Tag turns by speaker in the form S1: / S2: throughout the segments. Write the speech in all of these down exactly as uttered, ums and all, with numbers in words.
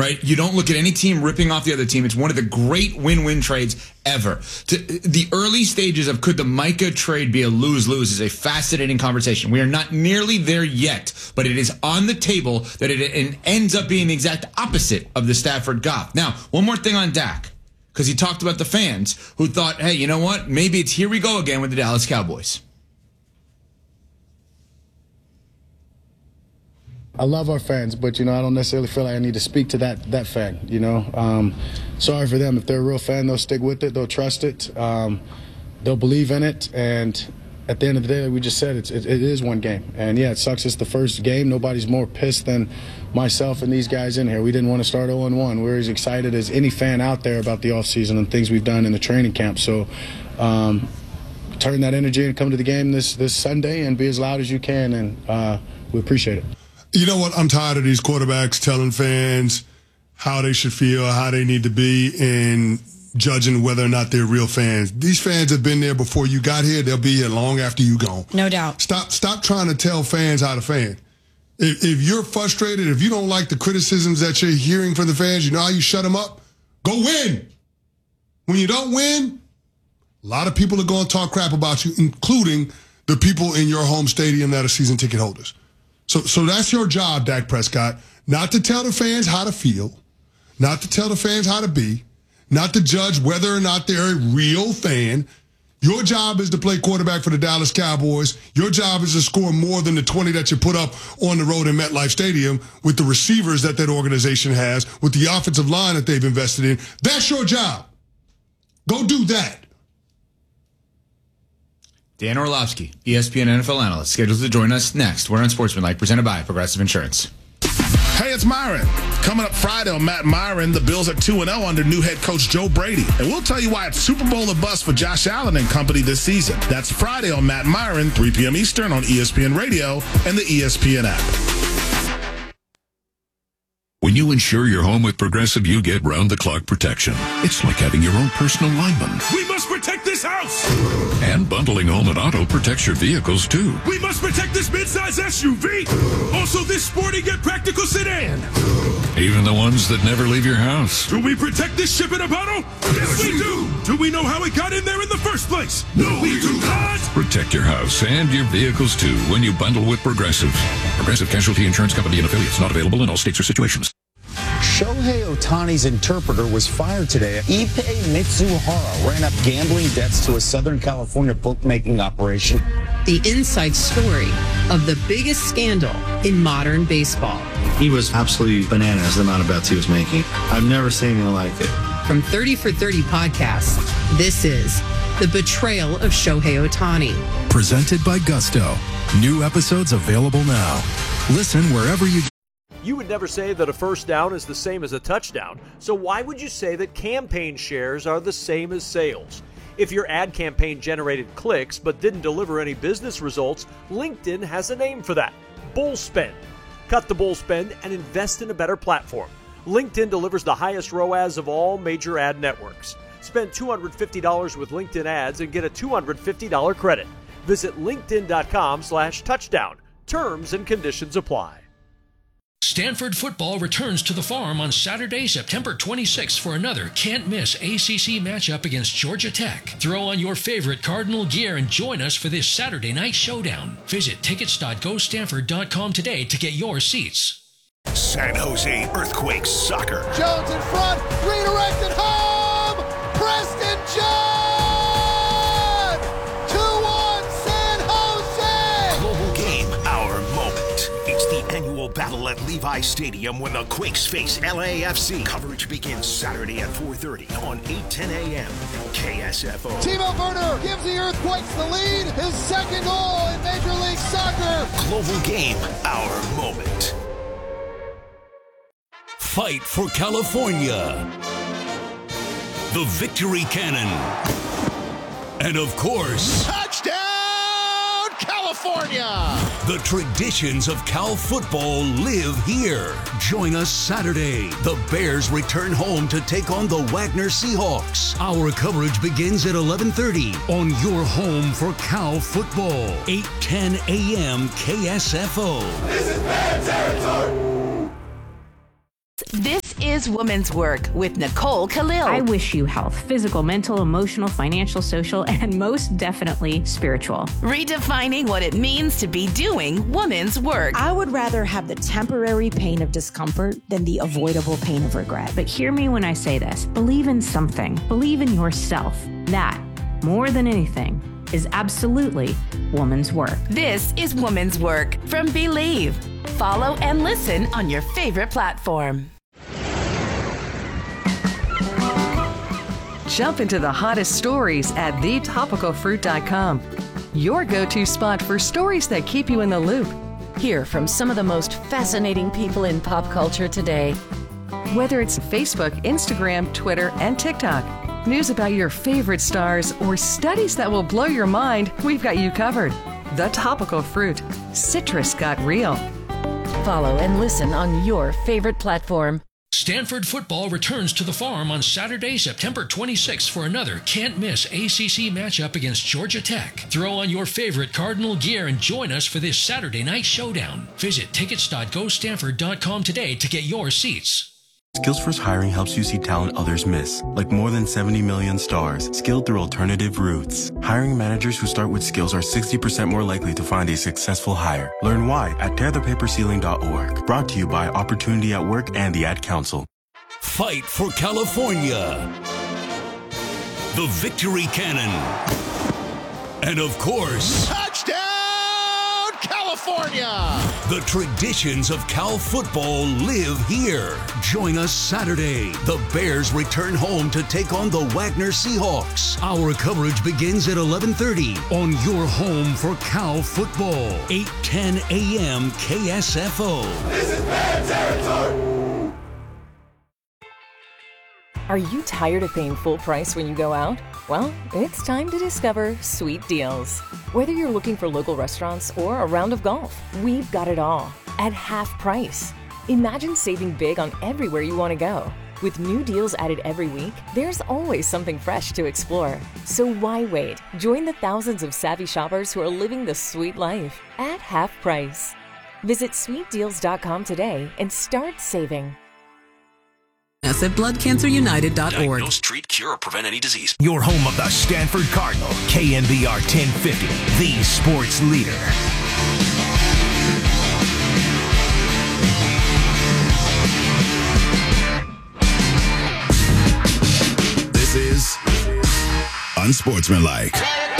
S1: right? You don't look at any team ripping off the other team. It's one of the great win-win trades ever. To, the early stages of could the Micah trade be a lose-lose is a fascinating conversation. We are not nearly there yet, but it is on the table that it, it ends up being the exact opposite of the Stafford Goff. Now, one more thing on Dak, because he talked about the fans who thought, hey, you know what? Maybe it's here we go again with the Dallas Cowboys.
S2: I love our fans, but, you know, I don't necessarily feel like I need to speak to that that fan, you know. Um, sorry for them. If they're a real fan, they'll stick with it. They'll trust it. Um, they'll believe in it. And at the end of the day, like we just said, it's, it, it is one game. And, yeah, it sucks it's the first game. Nobody's more pissed than myself and these guys in here. We didn't want to start oh and one. We're as excited as any fan out there about the offseason and things we've done in the training camp. So um, turn that energy and come to the game this, this Sunday and be as loud as you can, and uh, we appreciate it.
S3: You know what? I'm tired of these quarterbacks telling fans how they should feel, how they need to be, and judging whether or not they're real fans. These fans have been there before you got here. They'll be here long after you gone.
S4: No doubt.
S3: Stop stop trying to tell fans how to fan. If, if you're frustrated, if you don't like the criticisms that you're hearing from the fans, you know how you shut them up? Go win. When you don't win, a lot of people are going to talk crap about you, including the people in your home stadium that are season ticket holders. So so that's your job, Dak Prescott, not to tell the fans how to feel, not to tell the fans how to be, not to judge whether or not they're a real fan. Your job is to play quarterback for the Dallas Cowboys. Your job is to score more than the twenty that you put up on the road in MetLife Stadium with the receivers that that organization has, with the offensive line that they've invested in. That's your job. Go do that.
S1: Dan Orlovsky, E S P N N F L analyst, scheduled to join us next. We're on Sportsmanlike, presented by Progressive Insurance.
S5: Hey, it's Myron. Coming up Friday on Matt Myron, the Bills are two and oh under new head coach Joe Brady. And we'll tell you why it's Super Bowl or bust for Josh Allen and company this season. That's Friday on Matt Myron, three p.m. Eastern on E S P N Radio and the E S P N app.
S6: When you insure your home with Progressive, you get round-the-clock protection. It's like having your own personal lineman.
S7: We must protect this house!
S6: And bundling home and auto protects your vehicles, too.
S7: We must protect this midsize S U V! Also this sporty yet practical sedan!
S6: Even the ones that never leave your house.
S7: Do we protect this ship in a bottle? Yes, we do! Do we know how it got in there in the first place? No, we do not!
S6: Protect your house and your vehicles, too, when you bundle with Progressive. Progressive Casualty Insurance Company and affiliates. Not available in all states or situations.
S8: Shohei Ohtani's interpreter was fired today. Ippei Mitsuhara ran up gambling debts to a Southern California bookmaking operation.
S9: The inside story of the biggest scandal in modern baseball.
S10: He was absolutely bananas, the amount of bets he was making. I've never seen anything like it.
S9: From thirty for thirty Podcasts, this is The Betrayal of Shohei Ohtani.
S11: Presented by Gusto. New episodes available now. Listen wherever you...
S12: You would never say that a first down is the same as a touchdown, so why would you say that campaign shares are the same as sales? If your ad campaign generated clicks but didn't deliver any business results, LinkedIn has a name for that: bull spend. Cut the bull spend and invest in a better platform. LinkedIn delivers the highest R O A S of all major ad networks. Spend two hundred fifty dollars with LinkedIn ads and get a two hundred fifty dollars credit. Visit linkedin.com slash touchdown. Terms and conditions apply.
S13: Stanford football returns to the Farm on Saturday, September twenty-sixth for another can't-miss A C C matchup against Georgia Tech. Throw on your favorite Cardinal gear and join us for this Saturday night showdown. Visit tickets dot go stanford dot com today to get your seats.
S14: San Jose Earthquakes soccer.
S15: Jones in front, redirected home! Preston Jones! two one San Jose!
S14: Global game, our moment. It's the annual battle at Levi Stadium when the Quakes face L A F C. Coverage begins Saturday at four thirty on eight ten a.m. K S F O.
S15: Timo Werner gives the Earthquakes the lead. His second goal in Major League Soccer.
S14: Global game, our moment.
S16: Fight for California. The Victory Cannon. And of course,
S15: touchdown California!
S16: The traditions of Cal football live here. Join us Saturday. The Bears return home to take on the Wagner Seahawks. Our coverage begins at eleven thirty on your home for Cal football. eight ten a.m. K S F O.
S17: This is Bear territory. This is
S4: is Woman's Work with Nicole Khalil.
S17: I wish you health, physical, mental, emotional, financial, social, and most definitely spiritual.
S4: Redefining what it means to be doing woman's work.
S18: I would rather have the temporary pain of discomfort than the avoidable pain of regret.
S17: But hear me when I say this. Believe in something. Believe in yourself. That, more than anything, is absolutely woman's work.
S4: This is Woman's Work from Believe. Follow and listen on your favorite platform.
S19: Jump into the hottest stories at the topical fruit dot com. Your go-to spot for stories that keep you in the loop.
S20: Hear from some of the most fascinating people in pop culture today.
S19: Whether it's Facebook, Instagram, Twitter, and TikTok, news about your favorite stars, or studies that will blow your mind, we've got you covered. The Topical Fruit. Citrus got real.
S20: Follow and listen on your favorite platform.
S13: Stanford football returns to the Farm on Saturday, September twenty-sixth for another can't-miss A C C matchup against Georgia Tech. Throw on your favorite Cardinal gear and join us for this Saturday night showdown. Visit tickets dot go stanford dot com today to get your seats.
S21: Skills First Hiring helps you see talent others miss, like more than seventy million stars, skilled through alternative routes. Hiring managers who start with skills are sixty percent more likely to find a successful hire. Learn why at tear the paper ceiling dot org. Brought to you by Opportunity at Work and the Ad Council.
S16: Fight for California. The Victory Cannon. And of course,
S15: touchdown, California!
S16: The traditions of Cal football live here. Join us Saturday. The Bears return home to take on the Wagner Seahawks. Our coverage begins at eleven thirty on your home for Cal football. eight ten a.m. K S F O.
S15: This is Bear territory!
S22: Are you tired of paying full price when you go out? Well, it's time to discover Sweet Deals. Whether you're looking for local restaurants or a round of golf, we've got it all at half price. Imagine saving big on everywhere you want to go. With new deals added every week, there's always something fresh to explore. So why wait? Join the thousands of savvy shoppers who are living the sweet life at half price. Visit sweet deals dot com today and start saving.
S23: Us at blood cancer united dot org.
S24: Diagnose, treat, cure, or prevent any disease.
S14: Your home of the Stanford Cardinal, K N B R ten fifty, the sports leader.
S5: This is Unsportsmanlike.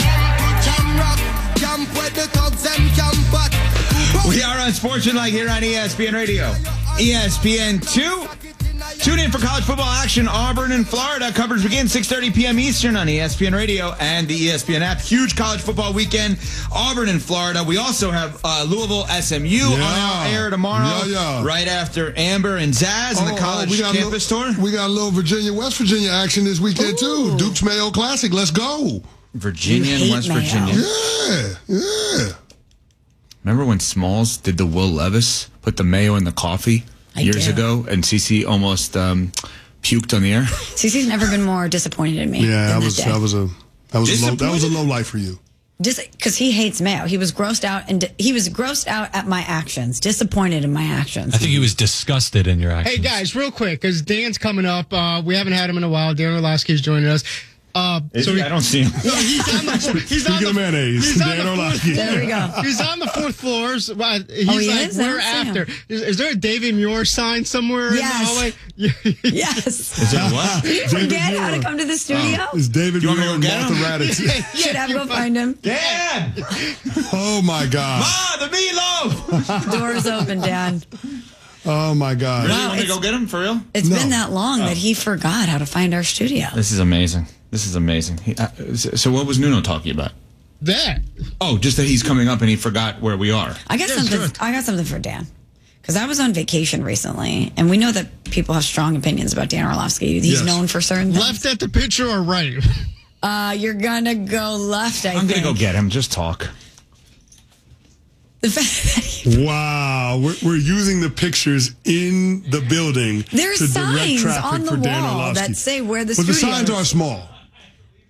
S1: We are Unsportsmanlike here on E S P N Radio. E S P N two. Tune in for college football action. Auburn and Florida. Coverage begins six thirty p.m. Eastern on E S P N Radio and the E S P N app. Huge college football weekend. Auburn and Florida. We also have uh, Louisville S M U
S3: yeah.
S1: on our air tomorrow.
S3: Yeah, yeah.
S1: Right after Amber and Zaz
S3: oh,
S1: and the college
S3: oh, we got
S1: campus
S3: little,
S1: tour.
S3: We got a little Virginia, West Virginia action this weekend, Ooh. too. Duke's Mayo Classic. Let's go.
S1: Virginia and West Mayo. Virginia.
S3: Yeah, yeah.
S1: Remember when Smalls did the Will Levis, put the mayo in the coffee I years do. ago, and Cece almost um, puked on the air?
S25: Cece's never been more disappointed in me.
S3: Yeah, that was
S25: that,
S3: that was a that was a low, that was a low life for you.
S25: Just because he hates mayo, he was grossed out, and di- he was grossed out at my actions, disappointed in my actions.
S26: I think he was disgusted in your actions.
S27: Hey guys, real quick, because Dan's coming up. Uh, we haven't had him in a while. Dan Orlovsky is joining us. Uh,
S1: Is
S27: so
S1: he?
S27: he,
S1: I don't see him.
S27: No, he's on the. He's on the,
S3: mayonnaise.
S27: He's on
S3: Dan
S27: the fourth
S3: Orlovsky.
S27: floor.
S25: There we go.
S27: He's on the fourth floor. So, uh, he's
S25: Oh, he
S27: like,
S25: is? I
S27: we're
S25: don't see
S27: after.
S25: him.
S27: Is, is there a David Muir sign somewhere
S25: Yes.
S27: in the hallway?
S25: Yes.
S1: Is there what?
S25: Did you
S3: David
S25: forget
S3: Muir.
S25: how to come to the studio?
S3: It's David
S1: You want me
S3: Muir
S1: to
S3: and
S1: go get
S3: Martha
S1: him?
S3: Raddatz.
S25: Should have go find him.
S1: Dan!
S3: Oh my God.
S1: Ma, the meatloaf!
S25: Doors open, Dan.
S3: Oh my God.
S1: Really?
S25: Wow,
S1: You want me to
S25: it's-
S1: go get him for real?
S25: It's
S3: No.
S25: been that long
S1: Oh.
S25: that he forgot how to find our studio.
S1: This is amazing. This is amazing. He, uh, so what was Nuno talking about?
S27: That.
S1: Oh, just that he's coming up and he forgot where we are.
S25: I got
S27: Yeah,
S25: something.
S27: sure.
S25: I got something for Dan, because I was on vacation recently, and we know that people have strong opinions about Dan Orlovsky. He's
S3: Yes.
S25: known for certain things.
S27: Left at the picture or right?
S25: Uh, you're gonna go left. I
S1: I'm
S25: think.
S1: gonna go get him. Just talk.
S25: The fact that he-
S3: Wow, we're, we're using the pictures in the building
S25: There's
S3: to direct
S25: signs
S3: traffic
S25: on the
S3: for Dan
S25: wall
S3: Orlovsky.
S25: that say where the
S3: But the
S25: studio
S3: signs
S25: is.
S3: are small.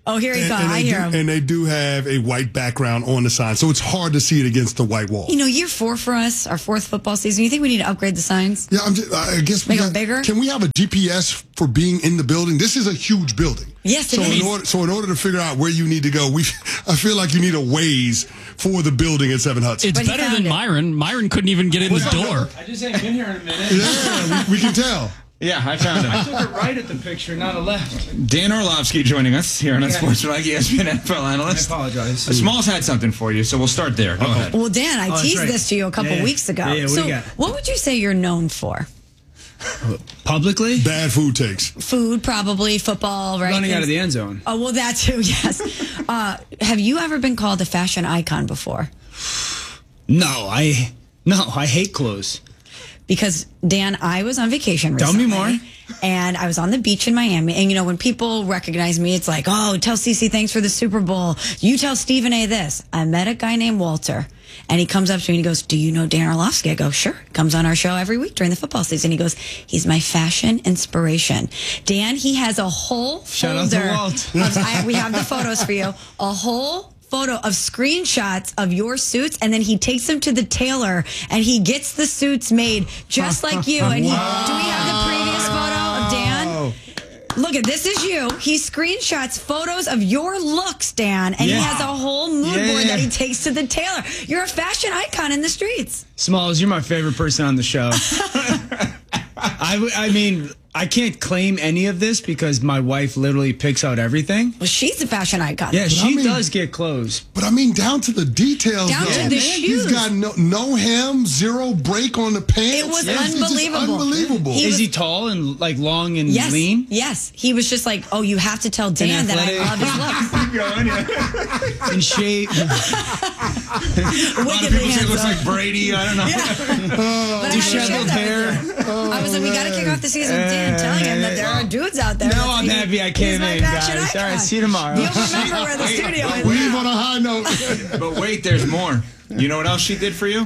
S25: Oh, here he
S3: and,
S25: comes.
S3: and
S25: I
S3: they
S25: hear
S3: do,
S25: him.
S3: And they do have a white background on the sign, so it's hard to see it against the white wall.
S25: You know, year four for us, our fourth football season. You think we need to upgrade the signs?
S3: Yeah, I'm just, I guess we
S25: Make
S3: got,
S25: them bigger?
S3: Can we have a G P S for being in the building? This is a huge building.
S25: Yes, it
S3: so
S25: is.
S3: In order, so in order to figure out where you need to go, we I feel like you need a Waze for the building at Seven Hudson.
S2: It's better than
S25: it.
S2: Myron. Myron couldn't even get in
S3: What's
S2: the
S3: up,
S2: door.
S6: I just ain't been here in a minute.
S3: Yeah, we, we can tell.
S1: Yeah, I found
S6: I
S1: him.
S6: took a right at the picture, not a left.
S1: Dan Orlovsky joining us here on
S6: Yeah.
S1: Sportsman, E S P N N F L analyst.
S6: I apologize.
S1: Uh, Smalls had something for you, so we'll start there. Go ahead.
S25: Well, Dan, I
S6: Oh, that's
S25: teased
S6: right.
S25: this to you a couple
S6: Yeah, yeah.
S25: weeks ago.
S6: Yeah, yeah, what do
S25: so,
S6: you got?
S25: what would you say you're known for?
S6: Publicly?
S3: Bad food takes.
S25: Food, probably. Football, right?
S6: Running out
S25: Things-
S6: of the end zone.
S25: Oh, well, that too, yes. uh, have you ever been called a fashion icon before?
S6: No, I no, I hate clothes.
S25: Because, Dan, I was on vacation
S6: Tell
S25: recently.
S6: me more.
S25: And I was on the beach in Miami. And, you know, when people recognize me, it's like, oh, tell Cece thanks for the Super Bowl. You tell Stephen A. this. I met a guy named Walter. And he comes up to me and he goes, do you know Dan Orlovsky? I go, sure. Comes on our show every week during the football season. He goes, he's my fashion inspiration. Dan, he has a whole
S6: Shout out to
S25: folder.
S6: Walt.
S25: Of, I, we have the photos for you. A whole photo of screenshots of your suits, and then he takes them to the tailor and he gets the suits made just like you. And he,
S6: Wow.
S25: do we have the previous photo of Dan? Look at this is you. He screenshots photos of your looks, Dan, and
S6: Yeah.
S25: he has a whole mood
S6: Yeah,
S25: board
S6: yeah.
S25: that he takes to the tailor. You're a fashion icon in the streets.
S6: Smalls, you're my favorite person on the show. I, w- I mean, I can't claim any of this because my wife literally picks out everything.
S25: Well, she's a fashion icon.
S6: Yeah,
S3: But
S6: she
S3: I mean-
S6: does get clothes.
S3: But I mean, down to the details.
S25: Down
S3: though.
S25: to the shoes.
S3: He's got no, no hem, zero break on the pants.
S25: It was
S3: It's- it's just
S25: unbelievable.
S3: unbelievable.
S25: He
S6: Is
S25: was-
S6: he tall and like long and
S25: Yes,
S6: lean?
S25: yes. He was just like, oh, you have to tell Dan that I
S6: athletic.
S25: love his looks.
S6: In shape.
S1: A lot of people say it looks like Brady. I don't know.
S25: But I had to share
S6: Disheveled
S25: that
S6: hair.
S25: with you. I was like, we got to kick off the season with Dan telling him that there are dudes out there.
S6: No,
S25: that
S6: I'm
S25: think
S6: happy I
S25: he's
S6: came
S25: my
S6: in,
S25: fashion
S6: guys. All right,
S25: icon.
S6: see you tomorrow.
S25: You'll remember where the studio is.
S3: Leave on a high note.
S1: But wait, there's more. You know what else she did for you?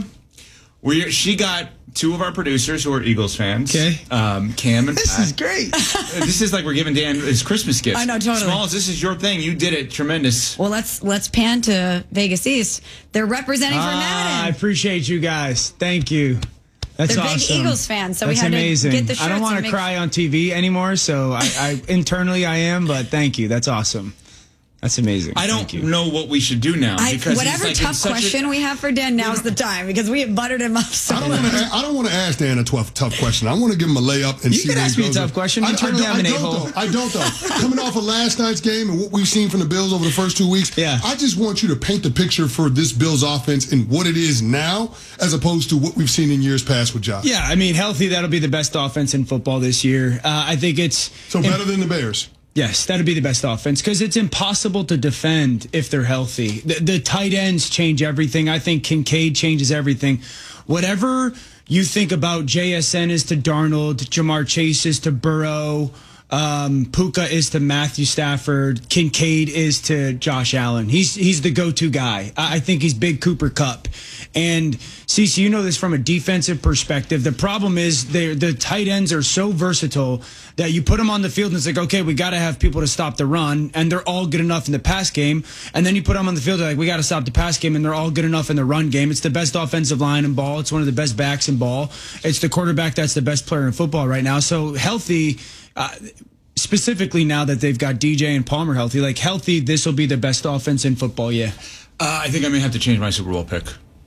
S1: We she got two of our producers who are Eagles fans.
S6: Okay.
S1: Um, Cam and
S6: This
S1: Pat.
S6: is great.
S1: This is like we're giving Dan his Christmas gift.
S25: I know, totally.
S1: Smalls, this is your thing. You did it tremendous.
S25: Well, let's let's pan to Vegas East. They're representing for
S6: Ah, I
S25: Madden.
S6: appreciate you guys. Thank you. That's
S25: They're big
S6: awesome.
S25: Eagles fans, so we
S6: That's
S25: had to
S6: amazing.
S25: get the
S6: I don't
S25: shirts
S6: want
S25: and
S6: to
S25: make-
S6: cry on T V anymore, so I, I internally I am, but thank you. That's awesome. That's amazing.
S1: I don't know what we should do now
S25: I,
S1: because he's
S25: whatever
S1: like in
S25: tough
S1: such a-
S25: question we have for Dan, now's the time because we have buttered him up so
S3: I don't want
S25: much.
S3: to. I don't want to ask Dan a tough, tough question. I want to give him a layup and
S6: You
S3: see.
S6: can
S3: where he
S6: ask me a
S3: goes.
S6: tough question.
S3: I, I,
S6: Internally,
S3: don't-
S6: I'm an
S3: I don't
S6: a-hole.
S3: though. I don't though. Coming off of last night's game and what we've seen from the Bills over the first two weeks,
S6: Yeah.
S3: I just want you to paint the picture for this Bills offense and what it is now, as opposed to what we've seen in years past with Josh.
S6: Yeah, I mean, healthy, that'll be the best offense in football this year. Uh, I think it's
S3: So better than the Bears.
S6: Yes, that'd be the best offense because it's impossible to defend if they're healthy. The, the tight ends change everything. I think Kincaid changes everything. Whatever you think about J S N is to Darnold, Jamar Chase is to Burrow, um, Puka is to Matthew Stafford, Kincaid is to Josh Allen. He's he's the go-to guy. I, I think he's big Cooper Kupp. And Cece, you know this from a defensive perspective. The problem is they the tight ends are so versatile that you put them on the field and it's like, okay, we got to have people to stop the run, and they're all good enough in the pass game. And then you put them on the field, they're like, we got to stop the pass game, and they're all good enough in the run game. It's the best offensive line in ball. It's one of the best backs in ball. It's the quarterback that's the best player in football right now. So healthy, uh, specifically now that they've got D J and Palmer healthy, like healthy, this will be the best offense in football, yeah.
S1: Uh, I think I'm gonna have to change my Super Bowl pick.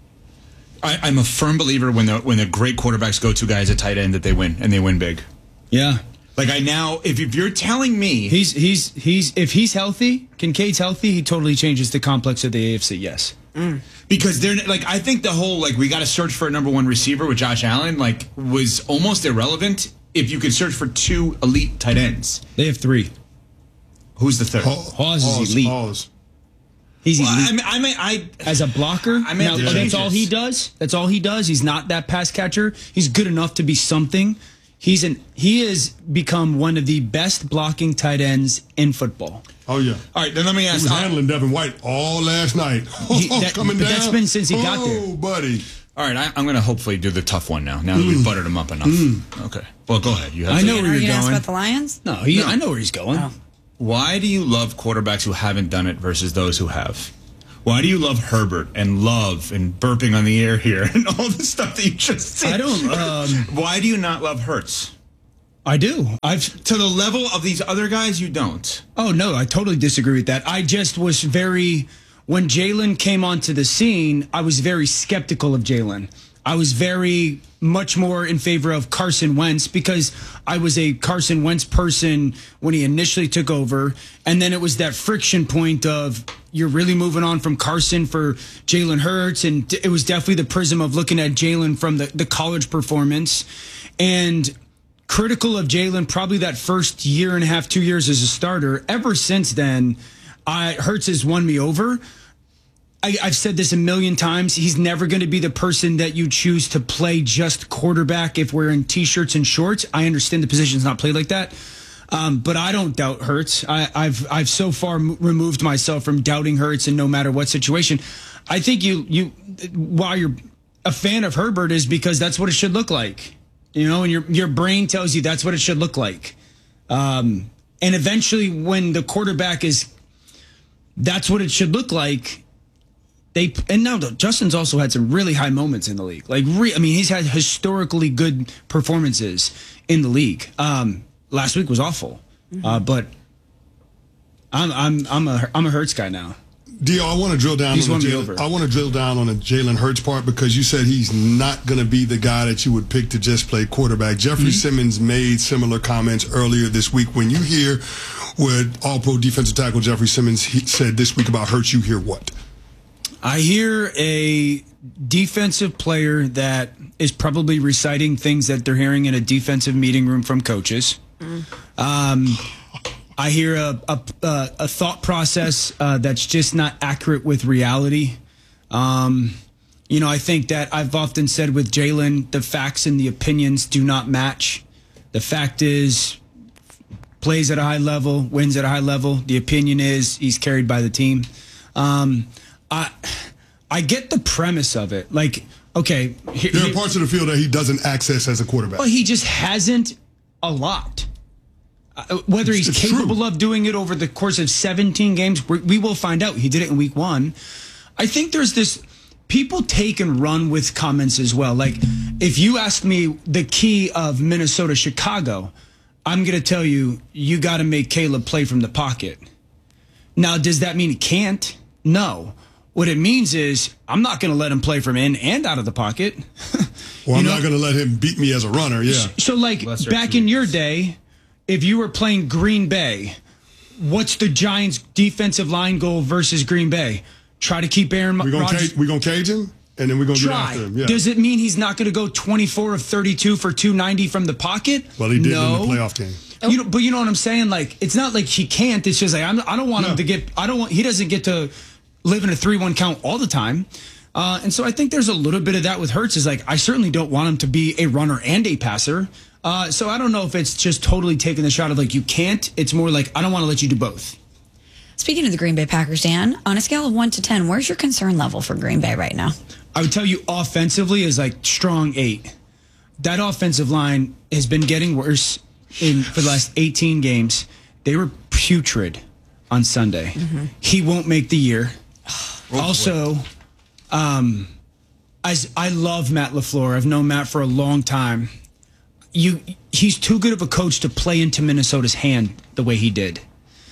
S1: I, I'm a firm believer when the when the great quarterbacks go to guys at tight end that they win and they win big.
S6: Yeah.
S1: Like I now, if, if you're telling me
S6: he's he's he's if he's healthy, Kincaid's healthy, he totally changes the complex of the A F C. Yes,
S1: mm. because they're like I think the whole like we got to search for a number one receiver with Josh Allen like was almost irrelevant if you could search for two elite tight ends.
S6: They have three.
S1: Who's the third?
S6: Hawes is elite.
S3: Hawes.
S6: He's
S1: well,
S6: elite.
S1: I mean, I, mean, I
S6: as a blocker.
S1: I mean,
S6: now, that's all he does. That's all he does. He's not that pass catcher. He's good enough to be something. He's an he has become one of the best blocking tight ends in football.
S3: Oh yeah.
S1: All right, then let me ask.
S3: He was handling Devin White all last night.
S6: He, that,
S3: Coming
S6: but
S3: down.
S6: that's been since he
S3: oh,
S6: got there.
S3: Oh, buddy.
S1: All right, I, I'm going to hopefully do the tough one now. Now that
S3: Mm.
S1: we've buttered him up enough.
S3: Mm.
S1: Okay. Well, go ahead. You have
S6: I
S1: to-
S6: know where
S25: Are
S6: you're
S25: you going to ask
S6: going.
S25: about the Lions?
S6: No, he,
S1: No.
S6: I know where he's going.
S25: Oh.
S1: Why do you love quarterbacks who haven't done it versus those who have? Why do you love Herbert and Love and burping on the air here and all the stuff that you just said?
S6: I don't. Um,
S1: Why do you not love Hurts?
S6: I do. I've
S1: to the level of these other guys, you don't.
S6: Oh no, I totally disagree with that. I just was very when Jalen came onto the scene, I was very skeptical of Jalen. I was very much more in favor of Carson Wentz because I was a Carson Wentz person when he initially took over. And then it was that friction point of you're really moving on from Carson for Jalen Hurts. And it was definitely the prism of looking at Jalen from the, the college performance. And critical of Jalen probably that first year and a half, two years as a starter. Ever since then, I, Hurts has won me over. I, I've said this a million times. He's never going to be the person that you choose to play just quarterback if we're in T-shirts and shorts. I understand the position's not played like that, um, but I don't doubt Hurts. I, I've I've so far m- removed myself from doubting Hurts in no matter what situation. I think you you while you're a fan of Herbert is because that's what it should look like, you know, and your your brain tells you that's what it should look like, um, and eventually when the quarterback is, that's what it should look like. They and now Justin's also had some really high moments in the league. Like, re, I mean, he's had historically good performances in the league. Um, last week was awful, mm-hmm. uh, but I'm I'm I'm a I'm a Hurts guy now.
S3: Dio, I want to drill down.
S6: He's
S3: on
S6: won
S3: the
S6: me
S3: Jalen,
S6: over.
S3: I want to drill down on the Jalen Hurts part because you said he's not going to be the guy that you would pick to just play quarterback. Jeffrey mm-hmm. Simmons made similar comments earlier this week. When you hear what All-Pro defensive tackle Jeffrey Simmons he said this week about Hurts, you hear what?
S6: I hear a defensive player that is probably reciting things that they're hearing in a defensive meeting room from coaches. Mm. Um, I hear a, a, a thought process uh, that's just not accurate with reality. Um, you know, I think that I've often said with Jalen, the facts and the opinions do not match. The fact is, plays at a high level, wins at a high level. The opinion is he's carried by the team. Um, I I get the premise of it. Like, okay. He,
S3: there are parts of the field that he doesn't access as a quarterback.
S6: Well, he just hasn't a lot. Uh, whether he's it's capable true. of doing it over the course of seventeen games, we, we will find out. He did it in week one. I think there's this, people take and run with comments as well. Like, if you ask me the key of Minnesota-Chicago, I'm going to tell you, you got to make Caleb play from the pocket. Now, does that mean he can't? No. What it means is I'm not going to let him play from in and out of the pocket.
S3: Well, I'm know? not going to let him beat me as a runner, yeah.
S6: So, like, Lesser back in your day, if you were playing Green Bay, what's the Giants' defensive line goal versus Green Bay? Try to keep Aaron
S3: We're going
S6: Rodgers.
S3: We're going to cage him, and then we're going to get after him. Yeah.
S6: Does it mean he's not going to go twenty-four of thirty-two for two ninety from the pocket?
S3: Well, he did
S6: no.
S3: in the playoff game.
S6: You know, but you know what I'm saying? Like, it's not like he can't. It's just like I'm, I don't want no. him to get. I don't want. He doesn't get to live in a three one count all the time. Uh, and so I think there's a little bit of that with Hurts. Is like I certainly don't want him to be a runner and a passer. Uh, so I don't know if it's just totally taking the shot of like you can't. It's more like I don't want to let you do both.
S25: Speaking of the Green Bay Packers, Dan, on a scale of one to ten, where's your concern level for Green Bay right now?
S6: I would tell you offensively is like strong eight. That offensive line has been getting worse in for the last eighteen games. They were putrid on Sunday. Mm-hmm. He won't make the year. Oh, also, um, as I love Matt LaFleur. I've known Matt for a long time. You, he's too good of a coach to play into Minnesota's hand the way he did.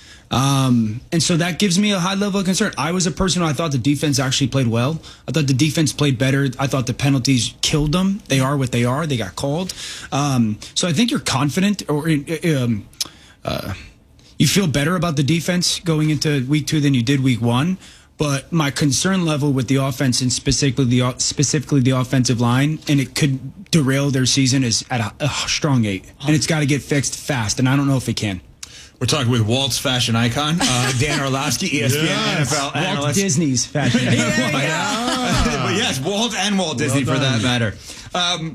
S6: Um, and so that gives me a high level of concern. I was a person who I thought the defense actually played well. I thought the defense played better. I thought the penalties killed them. They are what they are. They got called. Um, so I think you're confident or um, uh, you feel better about the defense going into week two than you did week one. But my concern level with the offense and specifically the specifically the offensive line, and it could derail their season, is at a, a strong eight, and it's got to get fixed fast. And I don't know if it can.
S1: We're talking with Walt's fashion icon, uh, Dan Orlovsky, E S P N yes. N F L
S6: Walt
S1: analyst.
S6: Disney's fashion icon.
S1: yeah, yeah. But yes, Walt and Walt Disney well for that matter. Um,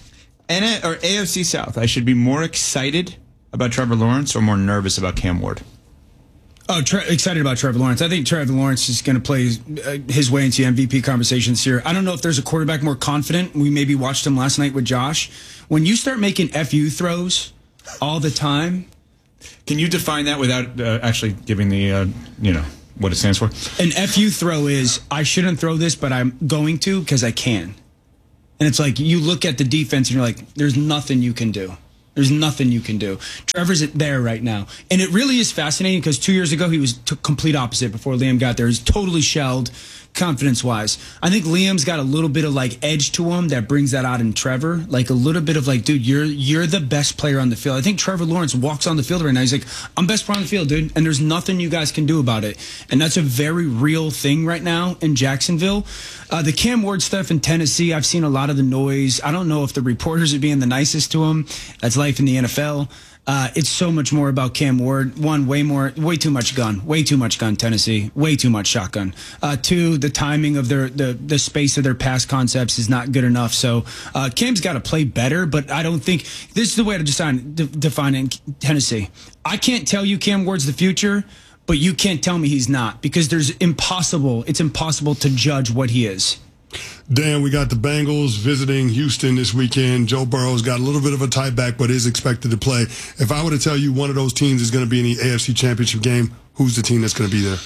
S1: N A, or A F C South, I should be more excited about Trevor Lawrence or more nervous about Cam Ward?
S6: Oh, tre- excited about Trevor Lawrence. I think Trevor Lawrence is going to play uh, his way into the M V P conversation this year. I don't know if there's a quarterback more confident. We maybe watched him last night with Josh. When you start making F U throws all the time,
S1: Can you define that without uh, actually giving the, uh, you know, what it stands for?
S6: An F U throw is, I shouldn't throw this, but I'm going to because I can. And it's like, you look at the defense and you're like, there's nothing you can do. There's nothing you can do. Trevor's there right now. And it really is fascinating because two years ago, he was t- complete opposite before Liam got there. He's totally shelled confidence-wise. I think Liam's got a little bit of, like, edge to him that brings that out in Trevor. Like, a little bit of, like, dude, you're you're the best player on the field. I think Trevor Lawrence walks on the field right now. He's like, I'm best player on the field, dude, and there's nothing you guys can do about it. And that's a very real thing right now in Jacksonville. Uh, the Cam Ward stuff in Tennessee, I've seen a lot of the noise. I don't know if the reporters are being the nicest to him. That's life in the N F L. Uh, it's so much more about Cam Ward. One, way more, way too much gun, way too much gun. Tennessee, way too much shotgun. Uh, two, the timing of their the the space of their pass concepts is not good enough. So uh, Cam's got to play better, but I don't think this is the way to define define it in Tennessee. I can't tell you Cam Ward's the future, but you can't tell me he's not because there's impossible. It's impossible to judge what he is.
S3: Dan, we got the Bengals visiting Houston this weekend. Joe Burrow's got a little bit of a tight back, but is expected to play. If I were to tell you one of those teams is going to be in the A F C Championship game, who's the team that's going to be there?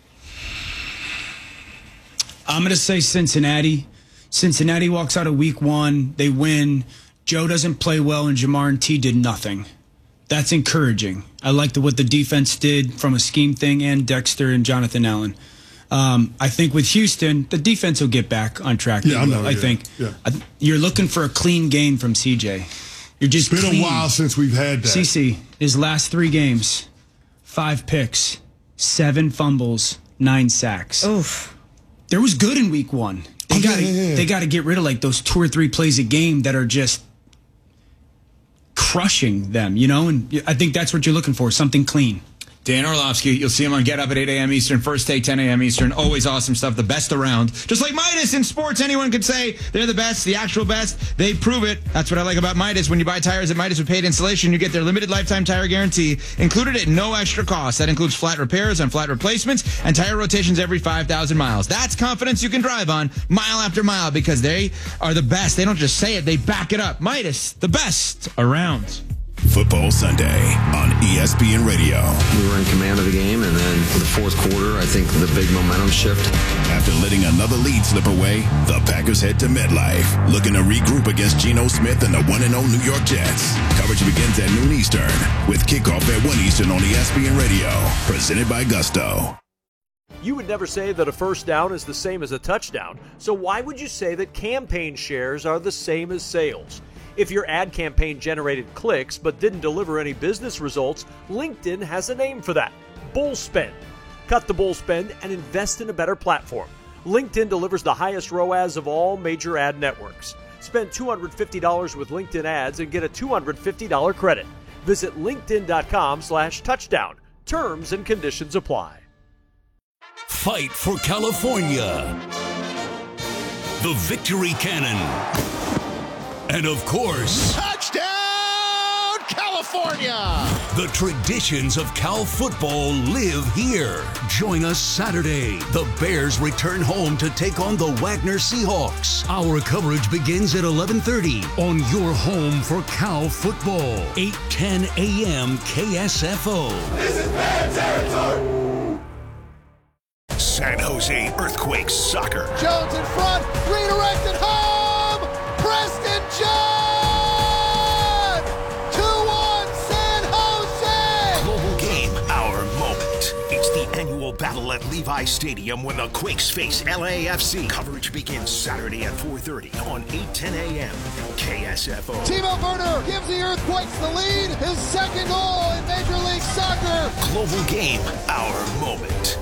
S6: I'm going to say Cincinnati. Cincinnati walks out of week one. They win. Joe doesn't play well, and Jamar and T did nothing. That's encouraging. I like the, what the defense did from a scheme thing and Dexter and Jonathan Allen. Um, I think with Houston, the defense will get back on track.
S3: Yeah, I'm
S6: I
S3: not,
S6: think
S3: yeah.
S6: I, you're looking for a clean game from C J. You're just
S3: it's been
S6: clean.
S3: a while since we've had that.
S6: C C, his last three games, five picks, seven fumbles, nine sacks.
S25: Oof.
S6: There was good in week one. They
S3: Okay,
S6: got to
S3: yeah, yeah.
S6: they got to get rid of like those two or three plays a game that are just crushing them, you know. And I think that's what you're looking for, something clean.
S1: Dan Orlovsky, you'll see him on Get Up at eight a.m. Eastern, First Take, ten a.m. Eastern. Always awesome stuff, the best around. Just like Midas in sports, anyone could say they're the best, the actual best. They prove it. That's what I like about Midas. When you buy tires at Midas with paid installation, you get their limited lifetime tire guarantee included at no extra cost. That includes flat repairs and flat replacements and tire rotations every five thousand miles. That's confidence you can drive on mile after mile because they are the best. They don't just say it, they back it up. Midas, the best around.
S2: Football Sunday on E S P N Radio.
S7: We were in command of the game, and then in the fourth quarter, I think the big momentum shift.
S2: After letting another lead slip away, the Packers head to MetLife, looking to regroup against Geno Smith and the one and oh New York Jets. Coverage begins at noon Eastern, with kickoff at one Eastern on E S P N Radio, presented by Gusto.
S8: You would never say that a first down is the same as a touchdown, so why would you say that campaign shares are the same as sales? If your ad campaign generated clicks but didn't deliver any business results, LinkedIn has a name for that: bull spend. Cut the bull spend and invest in a better platform. LinkedIn delivers the highest R O A S of all major ad networks. Spend two hundred fifty dollars with LinkedIn ads and get a two hundred fifty dollars credit. Visit linkedin.com slash touchdown. Terms and conditions apply.
S16: Fight for California. The Victory Cannon. And of course,
S15: touchdown, California!
S16: The traditions of Cal football live here. Join us Saturday. The Bears return home to take on the Wagner Seahawks. Our coverage begins at eleven thirty on your home for Cal football. eight ten a.m. K S F O.
S14: This is Bear territory! San Jose Earthquakes soccer.
S15: Jones in front, redirected home! Preston John! two one San Jose!
S14: Global game, our moment. It's the annual battle at Levi Stadium when the Quakes face L A F C. Coverage begins Saturday at four thirty on eight ten a.m. K S F O.
S15: Timo Werner gives the Earthquakes the lead. His second goal in Major League Soccer.
S14: Global game, our moment.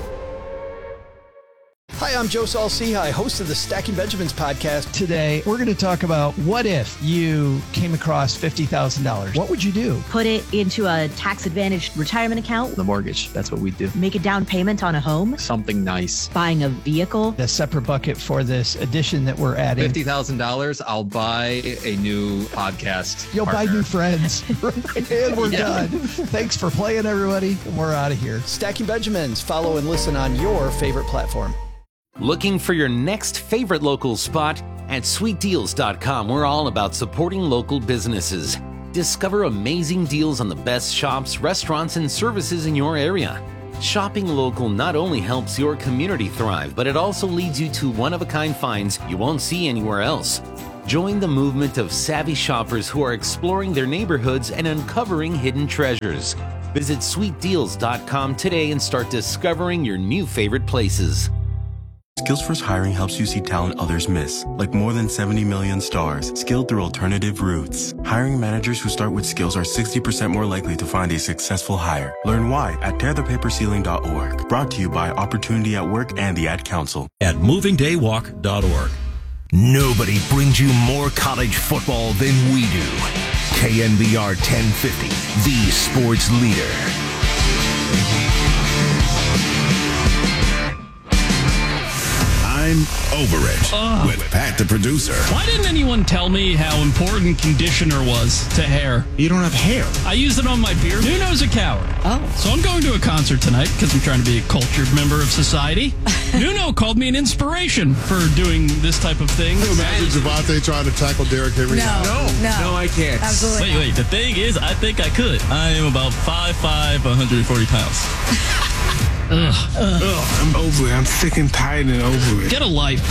S9: Hi, I'm Joe Saul-Sehy, host of the Stacking Benjamins podcast. Today, we're going to talk about what if you came across fifty thousand dollars. What would you do?
S10: Put it into a tax-advantaged retirement account.
S9: The mortgage, that's what we do.
S10: Make a down payment on a home.
S9: Something nice.
S10: Buying a vehicle.
S9: A separate bucket for this addition that we're adding.
S11: fifty thousand dollars, I'll buy a new podcast
S9: You'll
S11: partner.
S9: buy new friends. And we're
S11: Yeah.
S9: done. Thanks for playing, everybody. We're out of here. Stacking Benjamins. Follow and listen on your favorite platform.
S12: Looking for your next favorite local spot? At sweet deals dot com, we're all about supporting local businesses. Discover amazing deals on the best shops, restaurants, and services in your area. Shopping local not only helps your community thrive, but it also leads you to one-of-a-kind finds you won't see anywhere else. Join the movement of savvy shoppers who are exploring their neighborhoods and uncovering hidden treasures. Visit sweet deals dot com today and start discovering your new favorite places.
S4: Skills First Hiring helps you see talent others miss, like more than seventy million stars, skilled through alternative routes. Hiring managers who start with skills are sixty percent more likely to find a successful hire. Learn why at tear the paper ceiling dot org. Brought to you by Opportunity at Work and the Ad Council.
S13: At moving day walk dot org.
S14: Nobody brings you more college football than we do. K N B R ten fifty, the sports leader.
S2: I'm over it
S17: Ugh.
S2: with Pat the producer.
S17: Why didn't anyone tell me how important conditioner was to hair?
S1: You don't have hair.
S17: I used it on my beard. Nuno's a coward.
S25: Oh.
S17: So I'm going to a concert tonight because I'm trying to be a cultured member of society. Nuno called me an inspiration for doing this type of thing.
S3: Can you imagine Javante trying to tackle Derrick Henry?
S25: No,
S1: No,
S25: no,
S1: no, I can't.
S25: Absolutely.
S17: Wait, wait. The thing is, I think I could. I am about five five, one hundred forty pounds. Ugh.
S18: Ugh, I'm over it. I'm sick and tired and over it.
S17: Get a life.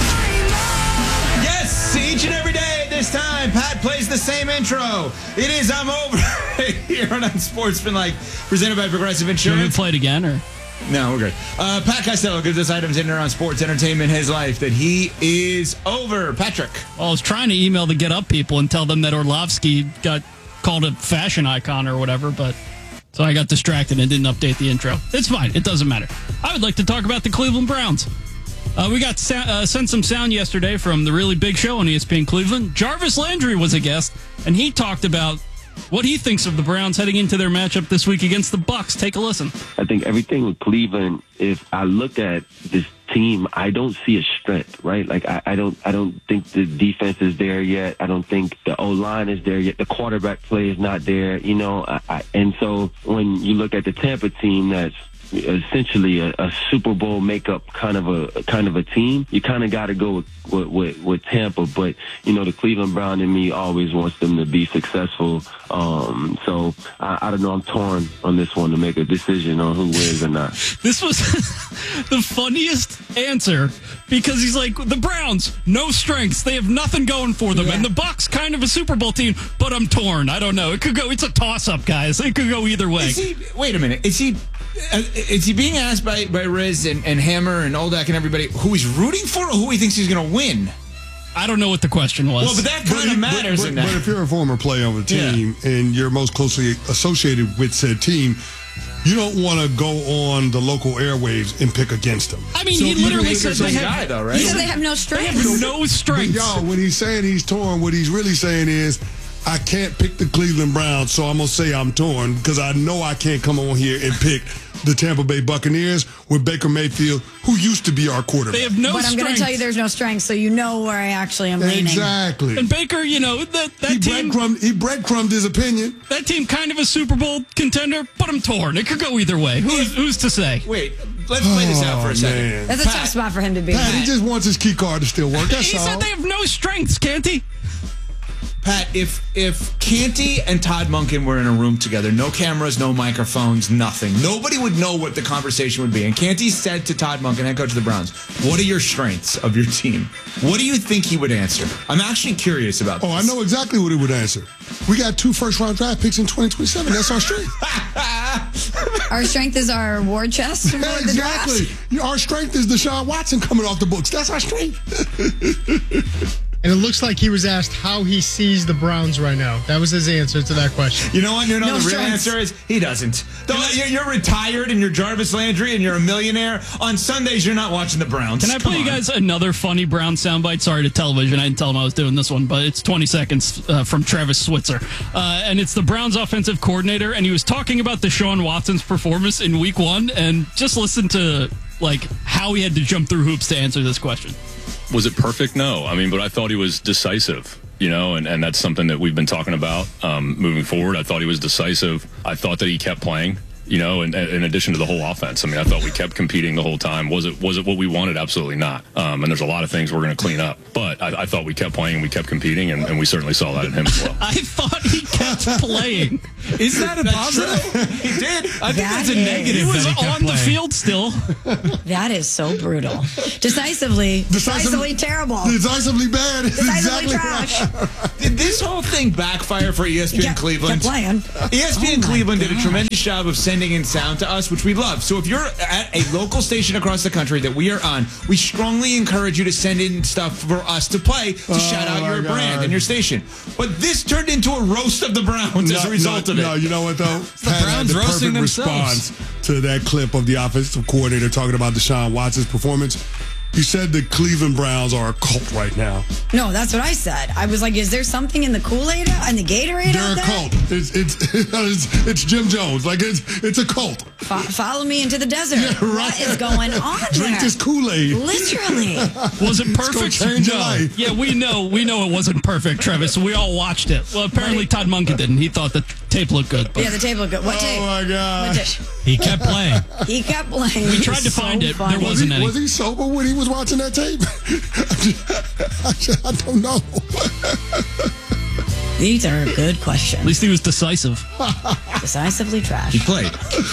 S1: Yes, each and every day at this time, Pat plays the same intro. It is I'm Over It here on Unsportsmanlike, presented by Progressive
S17: Should we
S1: Insurance.
S17: play it again, or?
S1: No, we're good. Uh, Pat Costello gives us items in and around sports, entertainment, his life that he is over. Patrick.
S17: Well, I was trying to email the Get Up people and tell them that Orlovsky got called a fashion icon or whatever, but so I got distracted and didn't update the intro. It's fine. It doesn't matter. I would like to talk about the Cleveland Browns. Uh, we got sa- uh, sent some sound yesterday from the Really Big Show on E S P N Cleveland. Jarvis Landry was a guest, and he talked about what he thinks of the Browns heading into their matchup this week against the Bucs. Take a listen.
S19: I think everything with Cleveland, if I look at this team, I don't see a strength, right? Like I, I don't I don't think the defense is there yet. I don't think the O-line is there yet. The quarterback play is not there, you know. I, I, and so when you look at the Tampa team that's essentially a, a Super Bowl makeup kind of a kind of a team, you kind of got to go with, with, with, with Tampa. But, you know, the Cleveland Brown in me always wants them to be successful. Um, so I, I don't know. I'm torn on this one to make a decision on who wins or not.
S17: This was the funniest answer because he's like, the Browns, no strengths. They have nothing going for them. Yeah. And the Bucs, kind of a Super Bowl team, but I'm torn. I don't know. It could go. It's a toss-up, guys. It could go either way.
S1: Is he, wait a minute. Is he... Uh, is he being asked by, by Riz and, and Hammer and Oldak and everybody who he's rooting for or who he thinks he's going to win?
S17: I don't know what the question was.
S1: Well, but that kind of matters
S3: but,
S1: in
S3: but,
S1: that.
S3: But if you're a former player of a team yeah. and you're most closely associated with said team, you don't want to go on the local airwaves and pick against them.
S17: I mean, so he literally said they have,
S1: guy, though, right?
S25: He said they have no strength.
S17: They have no strength.
S3: Y'all, when he's saying he's torn, what he's really saying is, I can't pick the Cleveland Browns, so I'm going to say I'm torn because I know I can't come on here and pick the Tampa Bay Buccaneers with Baker Mayfield, who used to be our quarterback.
S17: They have no
S25: but
S17: strength.
S25: I'm going to tell you there's no strength, so you know where I actually am leaning.
S3: Exactly.
S17: And Baker, you know, that, that
S3: he
S17: team...
S3: Breadcrumbed, he breadcrumbed his opinion.
S17: That team kind of a Super Bowl contender, but I'm torn. It could go either way. Who's, who's to say?
S1: Wait, let's play this out for a second.
S3: Man.
S25: That's a
S1: Pat,
S25: tough spot for him to be.
S3: Pat, he just wants his key card to still work. That's
S17: he
S3: all.
S17: said they have no strengths, can't he?
S1: Pat, if if Canty and Todd Monken were in a room together, no cameras, no microphones, nothing, nobody would know what the conversation would be. And Canty said to Todd Monken, head coach of the Browns, what are your strengths of your team? What do you think he would answer? I'm actually curious about this.
S3: Oh, I know exactly what he would answer. We got two first-round draft picks in twenty twenty-seven. That's our strength.
S25: Our strength is our war chest.
S3: Yeah, exactly. Our strength is Deshaun Watson coming off the books. That's our strength.
S27: And it looks like he was asked how he sees the Browns right now. That was his answer to that question.
S1: You know what? You know
S25: No
S1: the real
S25: strengths.
S1: answer is he doesn't. Don't- You're, you're retired and you're Jarvis Landry and you're a millionaire. On Sundays, you're not watching the Browns.
S17: Can I
S1: Come
S17: play you
S1: on.
S17: guys another funny Brown soundbite? Sorry to television. I didn't tell him I was doing this one, but it's twenty seconds uh, from Travis Switzer. Uh, and it's the Browns offensive coordinator, and he was talking about Deshaun Watson's performance in week one, and just listen to like how he had to jump through hoops to answer this question.
S20: Was it perfect? No. I mean, but I thought he was decisive, you know, and, and that's something that we've been talking about um, moving forward. I thought he was decisive. I thought that he kept playing. you know, in, in addition to the whole offense. I mean, I thought we kept competing the whole time. Was it was it what we wanted? Absolutely not. Um, and there's a lot of things we're going to clean up. But I, I thought we kept playing and we kept competing, and, and we certainly saw that in him as well.
S17: I thought he kept playing.
S1: Is that a positive? He did.
S17: I think
S25: That
S17: that's a
S25: is-
S17: negative. He was
S25: that he kept
S17: on the
S25: playing.
S17: field still.
S25: That is so brutal. Decisively, decisively terrible.
S3: Decisively bad.
S25: Decisively
S3: Exactly
S25: trash.
S1: Did this whole thing backfire for E S P N
S25: Kept-
S1: Cleveland?
S25: kept playing.
S1: E S P N
S25: Oh my
S1: Cleveland did a
S25: gosh.
S1: tremendous job of sending in sound to us, which we love. So if you're at a local station across the country that we are on, we strongly encourage you to send in stuff for us to play to
S3: Oh
S1: shout out
S3: my
S1: your
S3: God.
S1: brand and your station. But this turned into a roast of the Browns as a result
S3: no,
S1: of it.
S3: No, you know what though?
S1: the
S3: Pat
S1: Browns
S3: had the
S1: roasting
S3: perfect
S1: themselves.
S3: response to that clip of the offensive coordinator talking about Deshaun Watson's performance. He said the Cleveland Browns are a cult right now.
S25: No, that's what I said. I was like, is there something in the Kool-Aid and the Gatorade
S3: They're
S25: out
S3: a
S25: there?
S3: cult. It's it's, it's it's Jim Jones. Like it's it's a cult.
S25: Fo- follow me into the desert.
S3: Yeah, right.
S25: What is going on
S3: Drink
S25: there?
S3: this Kool-Aid.
S25: Literally.
S17: Was it
S3: It's gonna
S17: perfect?
S3: change your
S17: No.
S3: life.
S17: Yeah, we know. We know it wasn't perfect, Travis. So we all watched it. Well, apparently Todd Monken didn't. He thought the tape looked good. But
S25: Yeah, the tape looked good. What
S3: Oh
S25: tape?
S3: my God.
S25: What tape?
S17: he kept playing.
S25: He kept playing.
S17: We
S25: It
S17: tried
S25: was
S17: to
S25: so
S17: find it.
S25: funny.
S17: There wasn't
S3: was, he,
S17: any.
S3: was he sober when he was watching that tape? I don't know.
S25: These are good
S17: At
S25: questions.
S17: least he was decisive.
S25: Decisively trash.
S1: He played.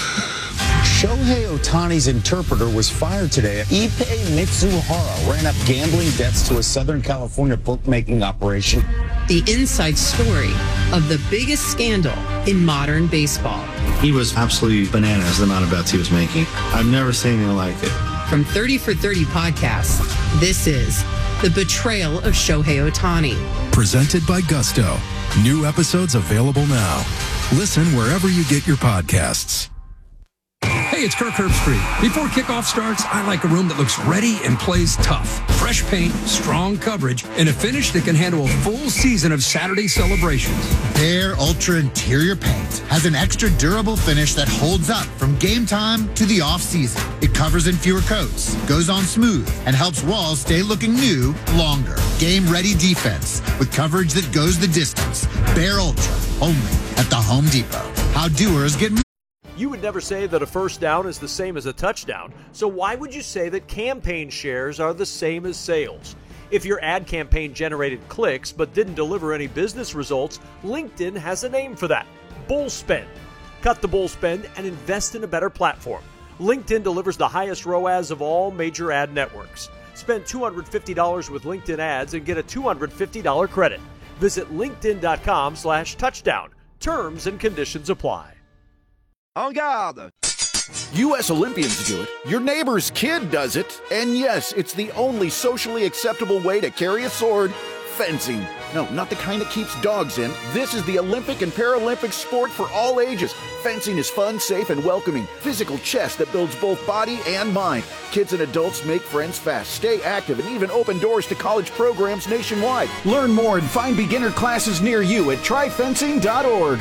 S5: Shohei Ohtani's interpreter was fired today. Ippei Mitsuhara ran up gambling debts to a Southern California bookmaking operation.
S6: The inside story of the biggest scandal in modern baseball.
S7: He was absolutely bananas, the amount of bets he was making. I've never seen anything like it.
S6: From thirty for thirty podcasts, this is The Betrayal of Shohei Ohtani.
S21: Presented by Gusto. New episodes available now. Listen wherever you get your podcasts.
S22: Hey, it's Kirk Herbstreit. Before kickoff starts, I like a room that looks ready and plays tough. Fresh paint, strong coverage, and a finish that can handle a full season of Saturday celebrations.
S23: Bear Ultra Interior Paint has an extra durable finish that holds up from game time to the off-season. It covers in fewer coats, goes on smooth, and helps walls stay looking new longer. Game-ready defense with coverage that goes the distance. Bear Ultra, only at the Home Depot. How doers get...
S8: You would never say that a first down is the same as a touchdown, so why would you say that campaign shares are the same as sales? If your ad campaign generated clicks but didn't deliver any business results, LinkedIn has a name for that: bull spend. Cut the bull spend and invest in a better platform. LinkedIn delivers the highest R O A S of all major ad networks. Spend two hundred fifty dollars with LinkedIn ads and get a two hundred fifty dollars credit. Visit linkedin.com slash touchdown. Terms and conditions apply.
S24: En garde! U S Olympians do it, your neighbor's kid does it, and yes, it's the only socially acceptable way to carry a sword: fencing. No, not the kind that keeps dogs in. This is the Olympic and Paralympic sport for all ages. Fencing is fun, safe, and welcoming. Physical chess that builds both body and mind. Kids and adults make friends fast, stay active, and even open doors to college programs nationwide. Learn more and find beginner classes near you at try fencing dot org.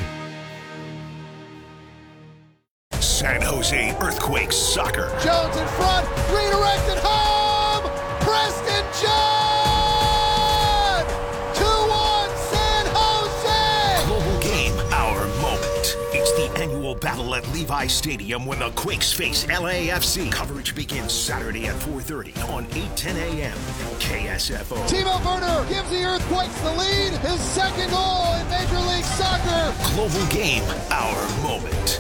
S14: San Jose Earthquakes soccer.
S15: Jones in front, redirected home. Preston John. two one San Jose.
S14: Global game, our moment. It's the annual battle at Levi Stadium when the Quakes face L A F C. Coverage begins Saturday at four thirty on eight ten a.m. K S F O.
S15: Timo Werner gives the Earthquakes the lead. His second goal in Major League Soccer.
S14: Global game, our moment.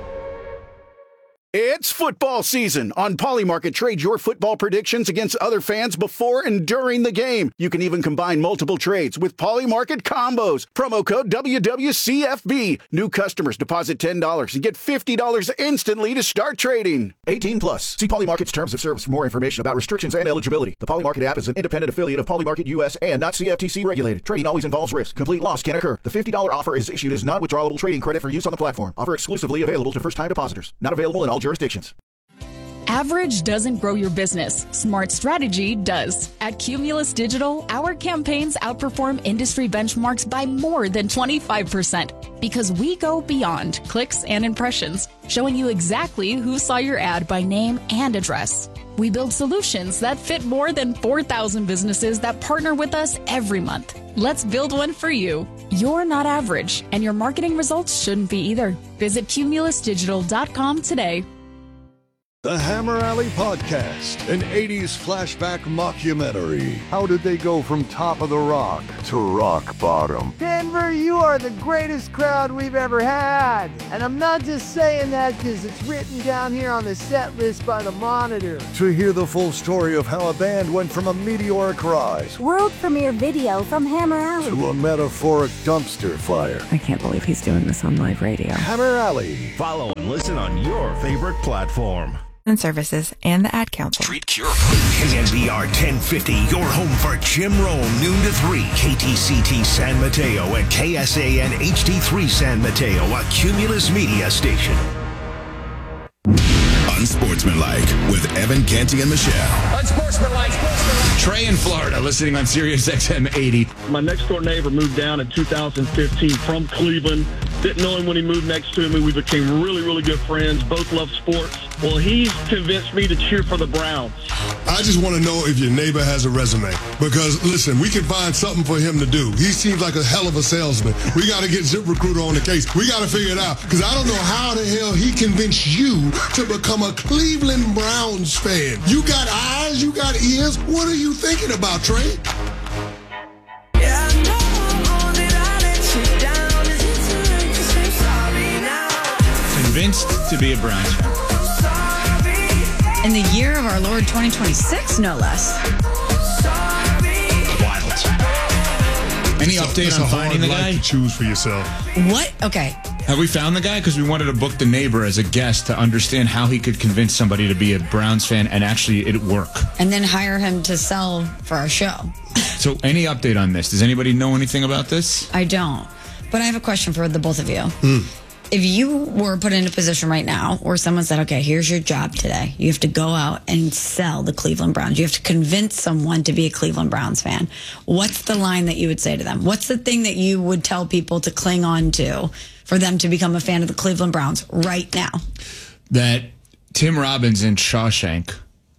S24: It's football season. On Polymarket, trade your football predictions against other fans before and during the game. You can even combine multiple trades with Polymarket combos. Promo code W W C F B. New customers deposit ten dollars and get fifty dollars instantly to start trading. eighteen plus. See Polymarket's terms of service for more information about restrictions and eligibility. The Polymarket app is an independent affiliate of Polymarket U S and not C F T C regulated. Trading always involves risk. Complete loss can occur. The fifty dollars offer is issued as non-withdrawable trading credit for use on the platform. Offer exclusively available to first-time depositors. Not available in all jurisdictions.
S26: Average doesn't grow your business. Smart strategy does. At Cumulus Digital, our campaigns outperform industry benchmarks by more than twenty-five percent because we go beyond clicks and impressions, showing you exactly who saw your ad by name and address. We build solutions that fit more than four thousand businesses that partner with us every month. Let's build one for you. You're not average, and your marketing results shouldn't be either. Visit cumulus digital dot com today.
S4: The Hammer Alley Podcast, an eighties flashback mockumentary. How did they go from top of the rock to rock bottom?
S9: Denver, you are the greatest crowd we've ever had. And I'm not just saying that because it's written down here on the set list by the Monitor.
S4: To hear the full story of how a band went from a meteoric rise
S10: world premiere video from Hammer Alley
S4: to a metaphoric dumpster fire.
S11: I can't believe he's doing this on live radio.
S4: Hammer Alley.
S14: Follow and listen on your favorite platform.
S11: And services and the ad council.
S14: Treat Cure. K N B R ten fifty, your home for Jim Rome, noon to three. K T C T San Mateo and K S A N H D three San Mateo, a Cumulus media station.
S2: Unsportsmanlike with Evan Canty and Michelle.
S12: Unsportsmanlike.
S1: Trey in Florida, listening on Sirius X M eighty.
S12: My next door neighbor moved down in two thousand fifteen from Cleveland. Didn't know him when he moved next to me. We became really, really good friends. Both love sports. Well, he's convinced me to cheer for the Browns.
S3: I just want to know if your neighbor has a resume. Because, listen, we can find something for him to do. He seems like a hell of a salesman. We got to get ZipRecruiter on the case. We got to figure it out. Because I don't know how the hell he convinced you to become a Cleveland Browns fan. You got eyes, you got ears. What are you thinking about, Trey?
S1: Convinced to be a Browns fan.
S25: In the year of our Lord twenty twenty-six, no less.
S1: Wild. Any
S3: It's a-
S1: update
S3: it's
S1: on
S3: a
S1: finding the
S3: hard
S1: guy?
S3: life to choose for yourself.
S25: What? Okay.
S1: Have we found the guy? Because we wanted to book the neighbor as a guest to understand how he could convince somebody to be a Browns fan and actually it work.
S25: And then hire him to sell for our show.
S1: So any update on this? Does anybody know anything about this?
S25: I don't. But I have a question for the both of you. If you were put in a position right now where someone said, okay, here's your job today. You have to go out and sell the Cleveland Browns. You have to convince someone to be a Cleveland Browns fan. What's the line that you would say to them? What's the thing that you would tell people to cling on to for them to become a fan of the Cleveland Browns right now?
S1: That Tim Robbins in Shawshank,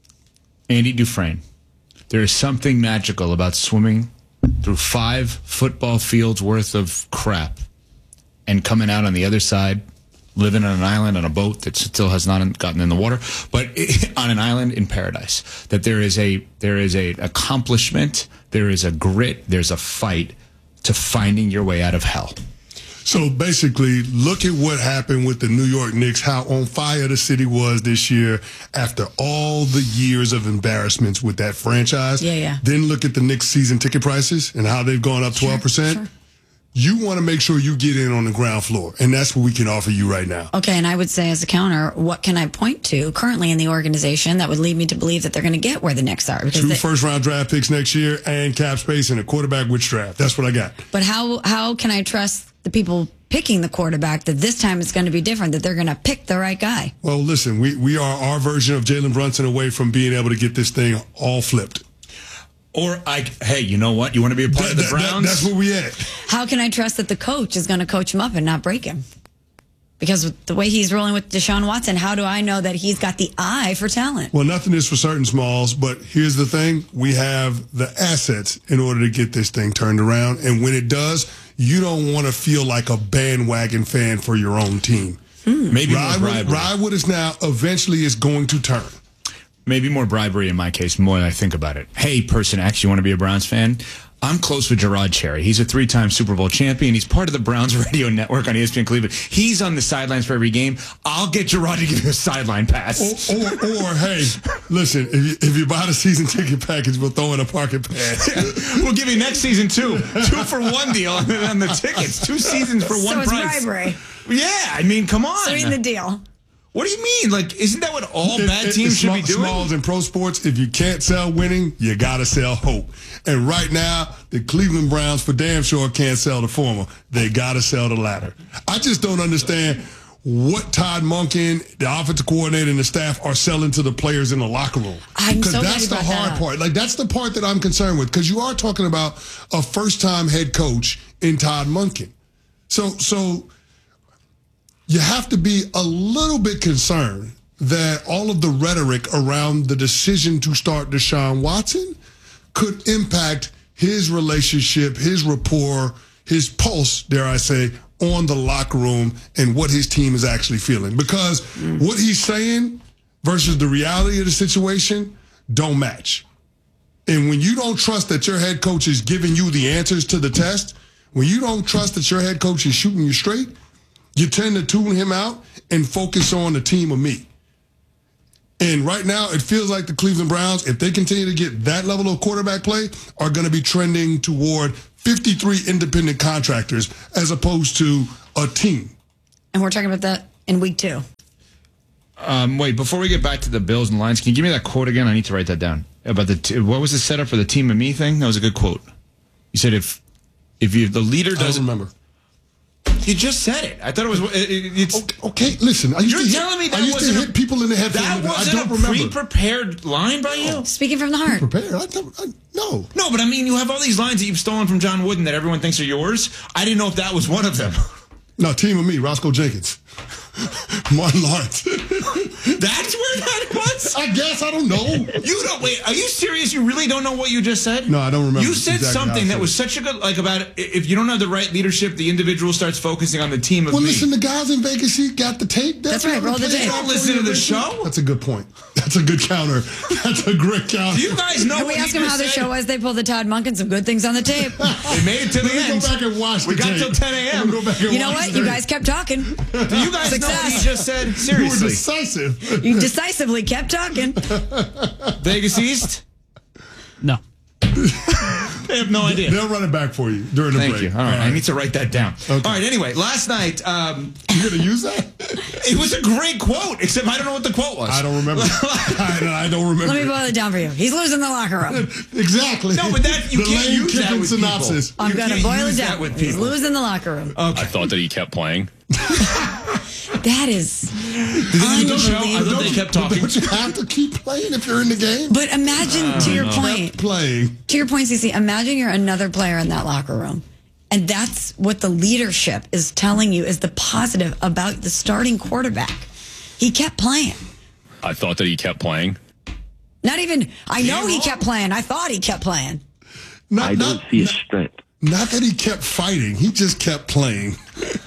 S1: Andy Dufresne, there is something magical about swimming through five football fields worth of crap and coming out on the other side, living on an island on a boat that still has not gotten in the water, but on an island in paradise. That there is a there is a accomplishment, there is a grit, there's a fight to finding your way out of hell.
S3: So basically, look at what happened with the New York Knicks, how on fire the city was this year after all the years of embarrassments with that franchise.
S25: Yeah, yeah.
S3: Then look at the Knicks season ticket prices and how they've gone up twelve percent.
S25: Sure, sure.
S3: You want to make sure you get in on the ground floor, and that's what we can offer you right now.
S25: Okay, and I would say as a counter, what can I point to currently in the organization that would lead me to believe that they're going to get where the Knicks are? Because
S3: Two
S25: they,
S3: first-round draft picks next year and cap space and a quarterback with draft. That's what I got.
S25: But how how can I trust the people picking the quarterback that this time it's going to be different, that they're going to pick the right guy?
S3: Well, listen, we, we are our version of Jalen Brunson away from being able to get this thing all flipped.
S1: Or, I, hey, you know what? You want to be a part
S3: That-
S1: of the
S3: that-
S1: Browns?
S3: that- that's where we at.
S25: How can I trust that the coach is going to coach him up and not break him? Because with the way he's rolling with Deshaun Watson, how do I know that he's got the eye for talent?
S3: Well, nothing is for certain, Smalls, but here's the thing. We have the assets in order to get this thing turned around. And when it does, you don't want to feel like a bandwagon fan for your own team.
S1: Maybe more
S3: ride, with,
S1: bribery.
S3: ride with us now. Eventually, it's going to turn.
S1: Maybe more bribery in my case, more than I think about it. Hey, person X, you want to be a Browns fan? I'm close with Gerard Cherry. He's a three-time Super Bowl champion. He's part of the Browns radio network on E S P N Cleveland. He's on the sidelines for every game. I'll get Gerard to give you a sideline pass.
S3: Or, or, or hey, listen, if you, if you buy the season ticket package, we'll throw in a parking pass.
S1: We'll give you next season two. Two for one deal on the, on the tickets. Two seasons for one
S25: so it's
S1: price.
S25: bribery.
S1: Yeah, I mean, come on.
S25: So in the deal.
S1: What do you mean? Like, isn't that what all
S3: It-
S1: bad
S3: it-
S1: teams
S3: it's
S1: should be
S3: small-
S1: doing?
S3: Smalls in pro sports, if you can't sell winning, you got to sell hope. And right now, the Cleveland Browns for damn sure can't sell the former. They got to sell the latter. I just don't understand what Todd Monken, the offensive coordinator, and the staff are selling to the players in the locker room.
S25: I'm
S3: Because
S25: so glad
S3: that's
S25: you
S3: the
S25: brought that
S3: hard
S25: up.
S3: part. Like, that's the part that I'm concerned with. Because you are talking about a first-time head coach in Todd Monken. So, so you have to be a little bit concerned that all of the rhetoric around the decision to start Deshaun Watson could impact his relationship, his rapport, his pulse, dare I say, on the locker room and what his team is actually feeling. Because mm. what he's saying versus the reality of the situation don't match. And when you don't trust that your head coach is giving you the answers to the test, when you don't trust that your head coach is shooting you straight, you tend to tune him out and focus on the team of me. And right now, it feels like the Cleveland Browns, if they continue to get that level of quarterback play, are going to be trending toward fifty-three independent contractors as opposed to a team.
S25: And we're talking about that in week two.
S1: Um, wait, before we get back to the Bills and Lions, can you give me that quote again? I need to write that down. About the t- what was the setup for the team and me thing? That was a good quote. You said if if you the leader doesn't
S3: I don't remember.
S1: You just said it. I thought it was. It, it's
S3: okay, okay. Listen, I used
S1: you're
S3: to hit,
S1: telling me that
S3: I used to hit
S1: a,
S3: people in the head.
S1: That
S3: for
S1: wasn't
S3: I don't
S1: a
S3: remember.
S1: pre-prepared line by you.
S25: Speaking from the heart.
S3: Prepared? I don't, I, no,
S1: no. But I mean, you have all these lines that you've stolen from John Wooden that everyone thinks are yours. I didn't know if that was one of them.
S3: No, team of me, Roscoe Jenkins, Martin Lawrence.
S1: That's where that was?
S3: I guess. I don't know.
S1: You don't, wait, are you serious? You really don't know what you just said?
S3: No, I don't remember.
S1: You said
S3: exactly
S1: something that was such a good, like about if you don't have the right leadership, the individual starts focusing on the team of
S3: well,
S1: me.
S3: listen, the guys in Vegas, he got the tape.
S25: That's right, roll the tape.
S1: You don't listen to the show?
S3: That's a good point. That's a good counter. That's a great counter.
S1: Do you guys know
S25: Can
S1: what
S25: we ask
S1: he
S25: them how
S1: just
S25: the
S1: said?
S25: show was? They pulled the Todd Monken, some good things on the tape.
S1: They made it to the
S3: Let
S1: end.
S3: me go back and watch
S1: we
S3: the
S1: got
S3: tape.
S1: till ten a.m.
S3: Go back and
S25: You know
S3: watch
S25: what?
S3: the
S25: You
S3: tape.
S25: guys kept talking.
S1: Do you guys
S25: Success.
S1: know what he just said?
S3: You
S1: Seriously.
S3: were decisive.
S25: You decisively kept talking.
S1: Vegas East?
S13: No.
S1: They have no idea.
S3: They'll run it back for you during the
S1: Thank
S3: break.
S1: you. All right.
S3: All right.
S1: I need to write that down.
S3: Okay.
S1: All right. Anyway, last night. Um,
S3: You're going to use that?
S1: It was a great quote, except I don't know what the quote was.
S3: I don't remember. I, I don't remember.
S25: Let me boil it down for you. He's losing the locker room.
S3: Exactly.
S1: No, but that you
S3: the
S1: can't
S3: lane
S1: use that
S3: kicking
S1: with
S3: synopsis.
S1: people.
S25: I'm
S1: You
S25: going to
S1: can't
S25: boil it
S1: use that
S25: down.
S1: with
S25: He's
S1: people.
S25: losing the locker room.
S1: Okay.
S16: I thought that he kept playing.
S25: That is
S1: Did the show? I thought they kept talking.
S3: Don't you have to keep playing if you're in the game?
S25: But imagine, to your point,
S3: playing.
S25: to your point, Cece, imagine you're another player in that locker room. And that's what the leadership is telling you is the positive about the starting quarterback. He kept playing.
S16: I thought that he kept playing.
S25: Not even, I know he kept playing. I thought he kept playing.
S3: Not,
S17: I don't
S3: not,
S17: see his
S3: not,
S17: strength.
S3: Not that he kept fighting. He just kept playing.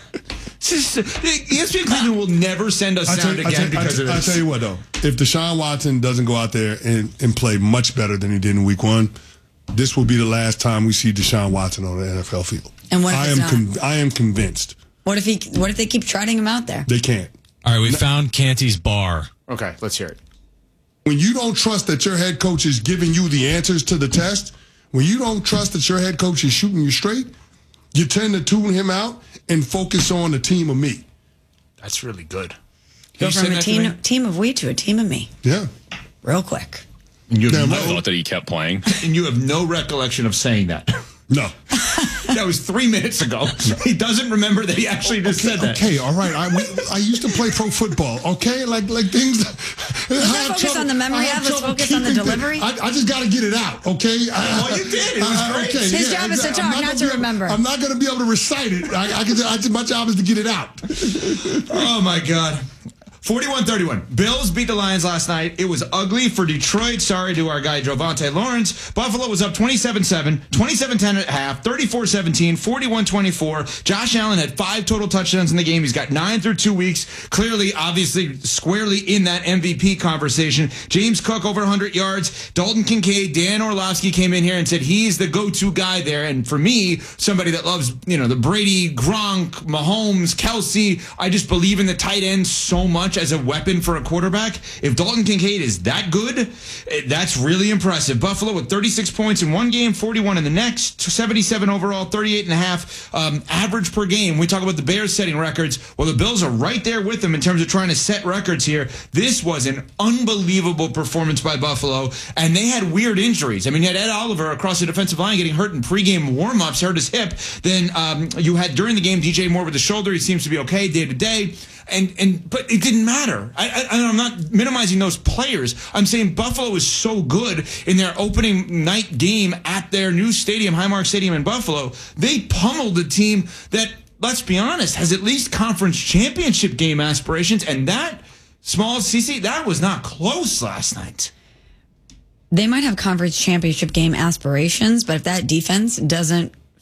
S1: Just, E S P N Cleveland will never send us
S3: I tell,
S1: sound
S3: you- I
S1: again
S3: tell,
S1: because
S3: I
S1: of
S3: tell, I
S1: this.
S3: tell you what, though. If Deshaun Watson doesn't go out there and, and play much better than he did in week one, this will be the last time we see Deshaun Watson on the N F L field.
S25: And what if
S3: I
S25: it's
S3: am
S25: not?
S3: con- I am convinced.
S25: What if he? What if they keep trotting him out there?
S3: They can't.
S13: All right, we found Canty's bar.
S1: Okay, let's hear it.
S3: When you don't trust that your head coach is giving you the answers to the test, when you don't trust that your head coach is shooting you straight, you tend to tune him out and focus on the team of me.
S1: That's really good.
S25: Go
S1: You
S25: from
S1: said
S25: a
S1: that to me?
S25: team, team of we to a team of me.
S3: Yeah.
S25: Real quick.
S1: And you, have
S3: Damn
S16: I
S3: right.
S1: no,
S16: thought that he kept playing.
S1: and you have no recollection of saying that.
S3: No.
S1: That was three minutes ago. He doesn't remember that he actually just
S3: Okay,
S1: said that.
S3: okay, all right. I, we, I used to play pro football, okay? Like like things.
S25: Let's focus on the memory of, let's focus on the delivery.
S3: I, I just got to get it out, okay? I,
S1: Well, you did. It was great.
S3: okay,
S25: His
S3: yeah,
S25: job is to
S3: exactly.
S25: talk,
S3: I'm
S25: not
S3: gonna
S25: to
S3: be able-
S25: remember.
S3: I'm not going to be able to recite it. I, I can, I, my job is to get it out.
S1: Oh, my God. forty-one thirty-one. Bills beat the Lions last night. It was ugly for Detroit. Sorry to our guy, Javonte Lawrence. Buffalo was up twenty-seven seven, twenty-seven ten at half, thirty-four seventeen, forty-one twenty-four. Josh Allen had five total touchdowns in the game. He's got nine through two weeks. Clearly, obviously, squarely in that M V P conversation. James Cook over one hundred yards. Dalton Kincaid, Dan Orlovsky came in here and said he's the go-to guy there. And for me, somebody that loves, you know, the Brady, Gronk, Mahomes, Kelsey, I just believe in the tight end so much as a weapon for a quarterback. If Dalton Kincaid is that good, that's really impressive. Buffalo with thirty-six points in one game, forty-one in the next, seventy-seven overall, thirty-eight and a half um, average per game. We talk about the Bears setting records. Well, the Bills are right there with them in terms of trying to set records here. This was an unbelievable performance by Buffalo, and they had weird injuries. I mean, you had Ed Oliver across the defensive line getting hurt in pregame warm-ups, hurt his hip. Then um, you had during the game D J Moore with the shoulder. He seems to be okay day to day. And and but it didn't matter. I, I, I'm not minimizing those players. I'm saying Buffalo is so good in their opening night game at their new stadium, Highmark Stadium in Buffalo. They pummeled a team that, let's be honest, has at least conference championship game aspirations. And that, small C C, that was not close last night.
S25: They might have conference championship game aspirations, but if that defense doesn't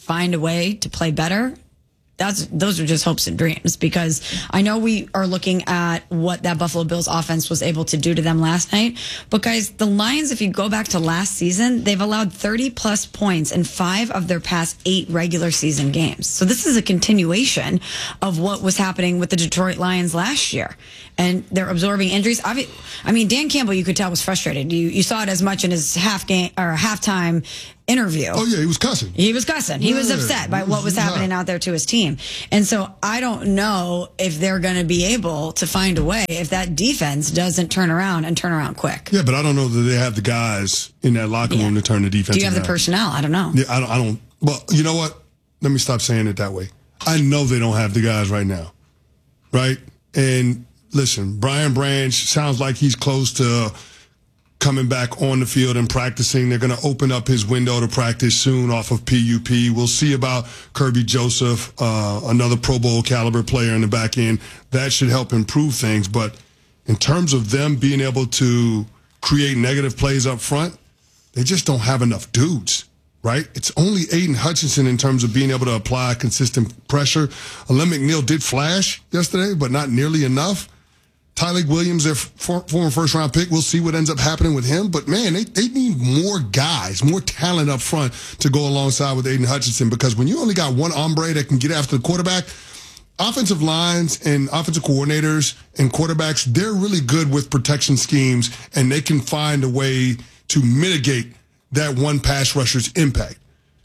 S25: find a way to play better, that's those are just hopes and dreams, because I know we are looking at what that Buffalo Bills offense was able to do to them last night. But guys, the Lions, if you go back to last season, they've allowed thirty plus points in five of their past eight regular season games. So this is a continuation of what was happening with the Detroit Lions last year. And they're absorbing injuries. I mean, Dan Campbell, you could tell, was frustrated. You you saw it as much in his half game or halftime interview.
S3: Oh yeah, he was cussing.
S25: He was cussing. He
S3: yeah,
S25: was upset by what was happening out there to his team. And so I don't know if they're going to be able to find a way if that defense doesn't turn around and turn around quick.
S3: Yeah, but I don't know that they have the guys in that locker room
S25: yeah.
S3: to turn the defense around.
S25: Do you have the personnel? I don't know.
S3: Yeah, I don't, I don't. Well, you know what? Let me stop saying it that way. I know they don't have the guys right now, right? And listen, Brian Branch sounds like he's close to coming back on the field and practicing. They're going to open up his window to practice soon off of P U P. We'll see about Kirby Joseph, uh, another Pro Bowl caliber player in the back end. That should help improve things. But in terms of them being able to create negative plays up front, they just don't have enough dudes, right? It's only Aiden Hutchinson in terms of being able to apply consistent pressure. Alim McNeil did flash yesterday, but not nearly enough. Tyleik Williams, their former first-round pick, we'll see what ends up happening with him. But, man, they, they need more guys, more talent up front to go alongside with Aiden Hutchinson, because when you only got one hombre that can get after the quarterback, offensive lines and offensive coordinators and quarterbacks, they're really good with protection schemes, and they can find a way to mitigate that one pass rusher's impact.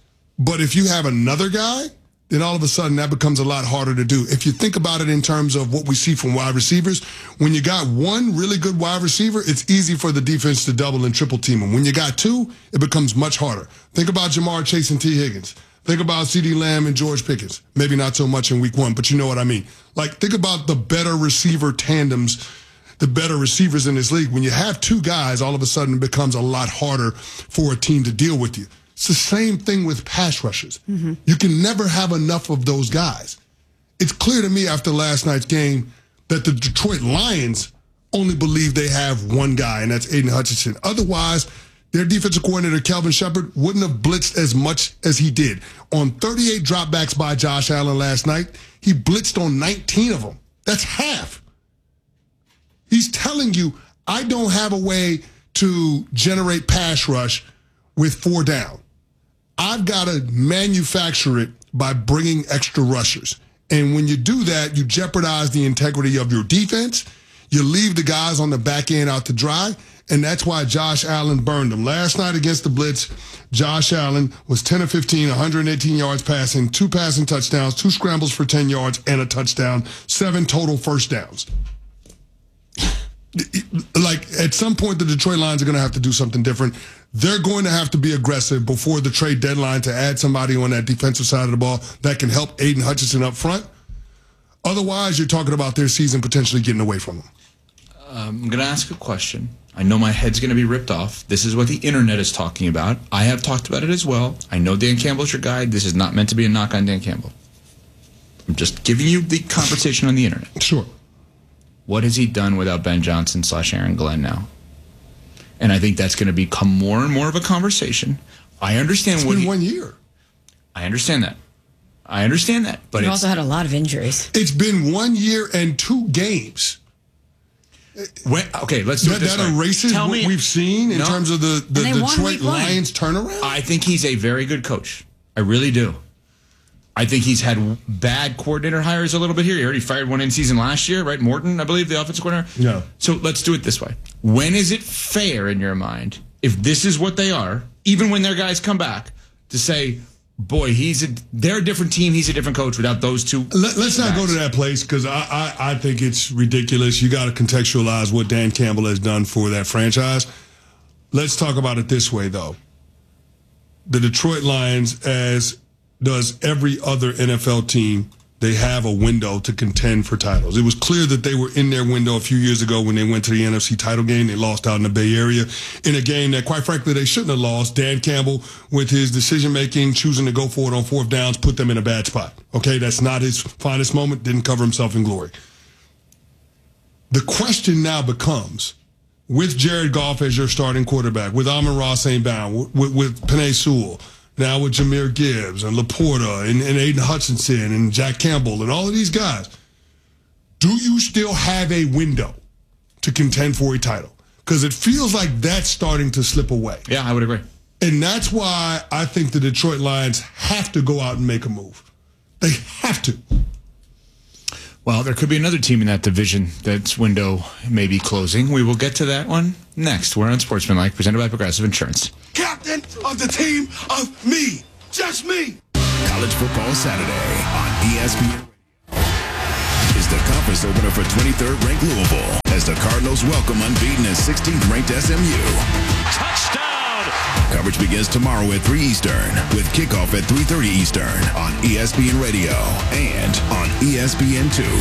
S3: But if you have another guy, then all of a sudden that becomes a lot harder to do. If you think about it in terms of what we see from wide receivers, when you got one really good wide receiver, it's easy for the defense to double and triple team them. When you got two, it becomes much harder. Think about Jamar Chase and T. Higgins. Think about CeeDee Lamb and George Pickens. Maybe not so much in week one, but you know what I mean. Like, think about the better receiver tandems, the better receivers in this league. When you have two guys, all of a sudden it becomes a lot harder for a team to deal with you. It's the same thing with pass rushers. Mm-hmm. You can never have enough of those guys. It's clear to me after last night's game that the Detroit Lions only believe they have one guy, and that's Aiden Hutchinson. Otherwise, their defensive coordinator, Kelvin Shepard, wouldn't have blitzed as much as he did. On thirty-eight dropbacks by Josh Allen last night, he blitzed on nineteen of them. That's half. He's telling you, I don't have a way to generate pass rush with four down. I've got to manufacture it by bringing extra rushers. And when you do that, you jeopardize the integrity of your defense. You leave the guys on the back end out to dry. And that's why Josh Allen burned them. Last night against the Blitz, Josh Allen was ten of fifteen, one hundred eighteen yards passing, two passing touchdowns, two scrambles for ten yards, and a touchdown, seven total first downs. Like, at some point, the Detroit Lions are going to have to do something different. They're going to have to be aggressive before the trade deadline to add somebody on that defensive side of the ball that can help Aiden Hutchinson up front. Otherwise, you're talking about their season potentially getting away from them.
S1: Um, I'm going to ask a question. I know my head's going to be ripped off. This is what the internet is talking about. I have talked about it as well. I know Dan Campbell's your guy. This is not meant to be a knock on Dan Campbell. I'm just giving you the conversation on the internet.
S3: Sure.
S1: What has he done without Ben Johnson slash Aaron Glenn now? And I think that's going to become more and more of a conversation. I understand
S3: it's
S1: what
S3: been
S1: he,
S3: one year.
S1: I understand that. I understand that. But
S25: he
S1: it's,
S25: also had a lot of injuries.
S3: It's been one year and two games.
S1: When, okay, let's do
S3: that,
S1: it this
S3: that
S1: way.
S3: erases
S1: Tell
S3: what
S1: me,
S3: we've seen in
S1: no,
S3: terms of the, the Detroit Lions turnaround?
S1: I think he's a very good coach. I really do. I think he's had bad coordinator hires a little bit here. He already fired one in season last year, right? Morton, I believe, the offensive coordinator.
S3: Yeah.
S1: So let's do it this way. When is it fair in your mind, if this is what they are, even when their guys come back, to say, boy, he's a, they're a different team, he's a different coach without those two?
S3: Let, let's not go to that place, because I, I, I think it's ridiculous. You got to contextualize what Dan Campbell has done for that franchise. Let's talk about it this way, though. The Detroit Lions, as does every other N F L team, they have a window to contend for titles. It was clear that they were in their window a few years ago when they went to the N F C title game. They lost out in the Bay Area in a game that, quite frankly, they shouldn't have lost. Dan Campbell, with his decision-making, choosing to go for it on fourth downs, put them in a bad spot. Okay, that's not his finest moment. Didn't cover himself in glory. The question now becomes, with Jared Goff as your starting quarterback, with Amon-Ra Saint Brown, with, with Penei Sewell, now with Jahmyr Gibbs and Laporta and, and Aiden Hutchinson and Jack Campbell and all of these guys, do you still have a window to contend for a title? Because it feels like that's starting to slip away.
S1: Yeah, I would agree.
S3: And that's why I think the Detroit Lions have to go out and make a move. They have to.
S1: Well, there could be another team in that division that's window may be closing. We will get to that one next. We're on Sportsmanlike, presented by Progressive Insurance.
S2: Captain of the team of me, just me. College Football Saturday on E S P N is the conference opener for twenty-third ranked Louisville as the Cardinals welcome unbeaten and sixteenth ranked S M U.
S14: Touchdown!
S2: Coverage begins tomorrow at three Eastern with kickoff at three thirty Eastern on E S P N Radio and on E S P N two.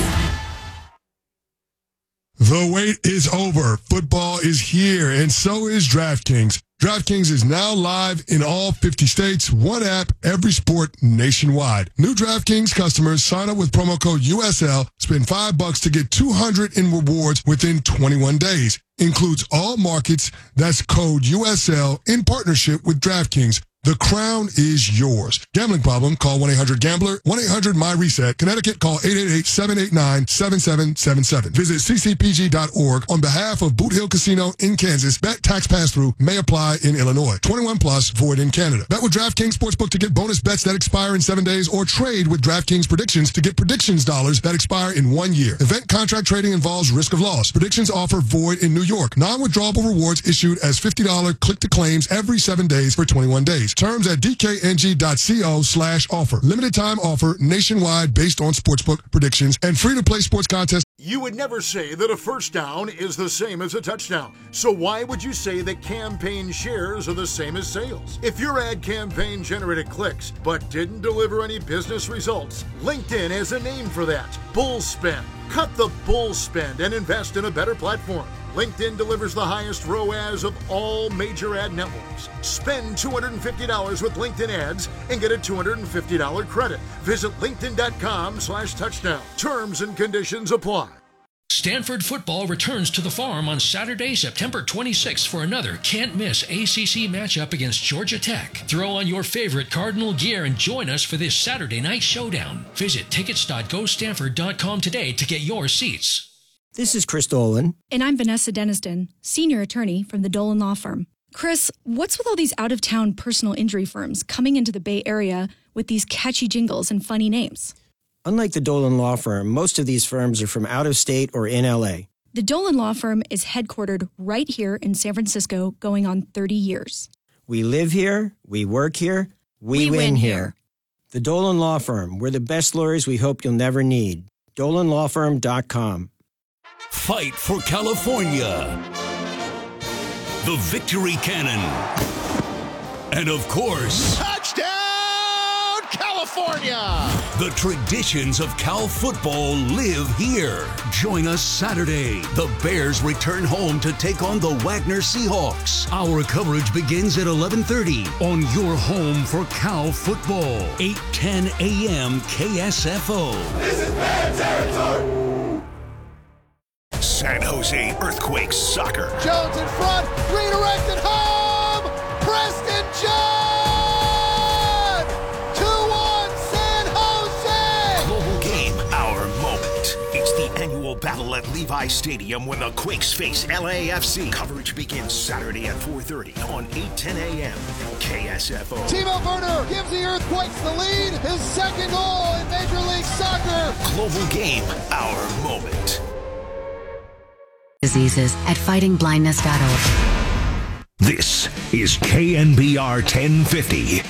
S3: The wait is over. Football is here, and so is DraftKings. DraftKings is now live in all fifty states. One app, every sport, nationwide. New DraftKings customers sign up with promo code U S L, spend five bucks to get two hundred in rewards within twenty-one days. Includes all markets. That's code U S L in partnership with DraftKings. The crown is yours. Gambling problem? Call one eight hundred gambler, one eight hundred my reset. Connecticut, call eight eight eight, seven eight nine, seven seven seven seven. Visit c c p g dot org on behalf of Boot Hill Casino in Kansas. Bet tax pass-through may apply in Illinois. twenty-one plus, void in Canada. Bet with DraftKings Sportsbook to get bonus bets that expire in seven days or trade with DraftKings Predictions to get predictions dollars that expire in one year. Event contract trading involves risk of loss. Predictions offer void in New York. Non-withdrawable rewards issued as fifty dollars click-to-claims every seven days for twenty-one days. Terms at d k n g dot co slash offer. Limited time offer nationwide based on sportsbook predictions and free to play sports contests.
S5: You would never say that a first down is the same as a touchdown. So why would you say that campaign shares are the same as sales? If your ad campaign generated clicks but didn't deliver any business results, LinkedIn has a name for that. Bull spend. Cut the bull spend and invest in a better platform. LinkedIn delivers the highest R O A S of all major ad networks. Spend two hundred fifty dollars with LinkedIn ads and get a two hundred fifty dollars credit. Visit linkedin.com slash touchdown. Terms and conditions apply.
S7: Stanford football returns to the Farm on Saturday, September twenty-sixth for another can't-miss A C C matchup against Georgia Tech. Throw on your favorite Cardinal gear and join us for this Saturday night showdown. Visit tickets dot go stanford dot com today to get your seats.
S17: This is Chris Dolan.
S18: And I'm Vanessa Deniston, senior attorney from the Dolan Law Firm. Chris, what's with all these out-of-town personal injury firms coming into the Bay Area with these catchy jingles and funny names?
S17: Unlike the Dolan Law Firm, most of these firms are from out of state or in L A.
S18: The Dolan Law Firm is headquartered right here in San Francisco, going on thirty years.
S17: We live here, we work here, we,
S18: We
S17: win,
S18: win
S17: here.
S18: here.
S17: The Dolan Law Firm, we're the best lawyers we hope you'll never need. dolan law firm dot com.
S19: Fight for California. The Victory Cannon. And of course,
S15: Touchdown, California!
S19: the traditions of Cal football live here. Join us Saturday. The Bears return home to take on the Wagner Seahawks. Our coverage begins at eleven thirty on your home for Cal football. eight ten a.m. K S F O.
S15: This is Bear territory!
S14: San Jose Earthquakes soccer.
S15: Jones in front, redirected home! Preston John! two one San Jose!
S14: Global game, our moment. It's the annual battle at Levi Stadium when the Quakes face L A F C. Coverage begins Saturday at four thirty on eight ten a.m. K S F O.
S15: Timo Werner gives the Earthquakes the lead, his second goal in Major League Soccer.
S14: Global game, our moment.
S20: Diseases at fighting blindness dot org.
S14: This is K N B R ten fifty.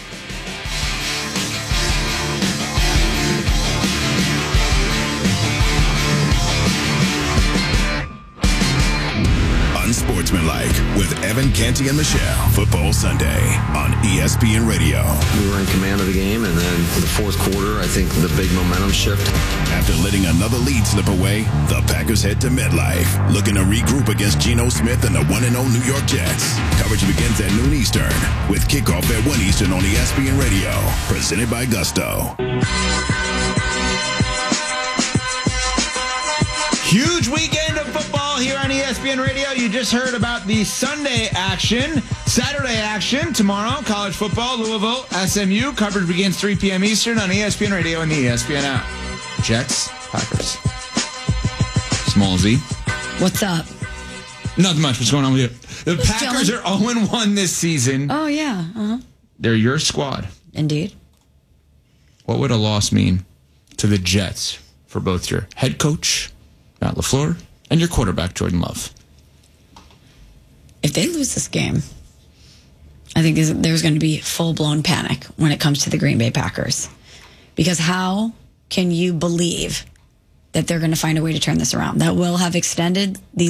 S2: Unsportsmanlike with Evan Canty and Michelle. Football Sunday on E S P N Radio.
S27: We were in command of the game, and then for the fourth quarter, I think the big momentum shift.
S2: After letting another lead slip away, the Packers head to MetLife, looking to regroup against Geno Smith and the one and oh New York Jets. Coverage begins at noon Eastern, with kickoff at one Eastern on E S P N Radio. Presented by Gusto.
S1: Huge win weekend of football here on E S P N Radio. You just heard about the Sunday action, Saturday action tomorrow. College football, Louisville, S M U. Coverage begins three p.m. Eastern on E S P N Radio and the E S P N app. Jets, Packers. Small Z.
S25: What's up?
S1: Nothing much. What's going on with you? The
S25: Just
S1: Packers
S25: chilling.
S1: are oh and one this season.
S25: Oh, yeah. Uh-huh.
S1: They're your squad.
S25: Indeed.
S1: What would a loss mean to the Jets for both your head coach, Matt LaFleur, and your quarterback, Jordan Love?
S25: If they lose this game, I think there's, there's going to be full-blown panic when it comes to the Green Bay Packers. Because how can you believe that they're going to find a way to turn this around? That will have extended the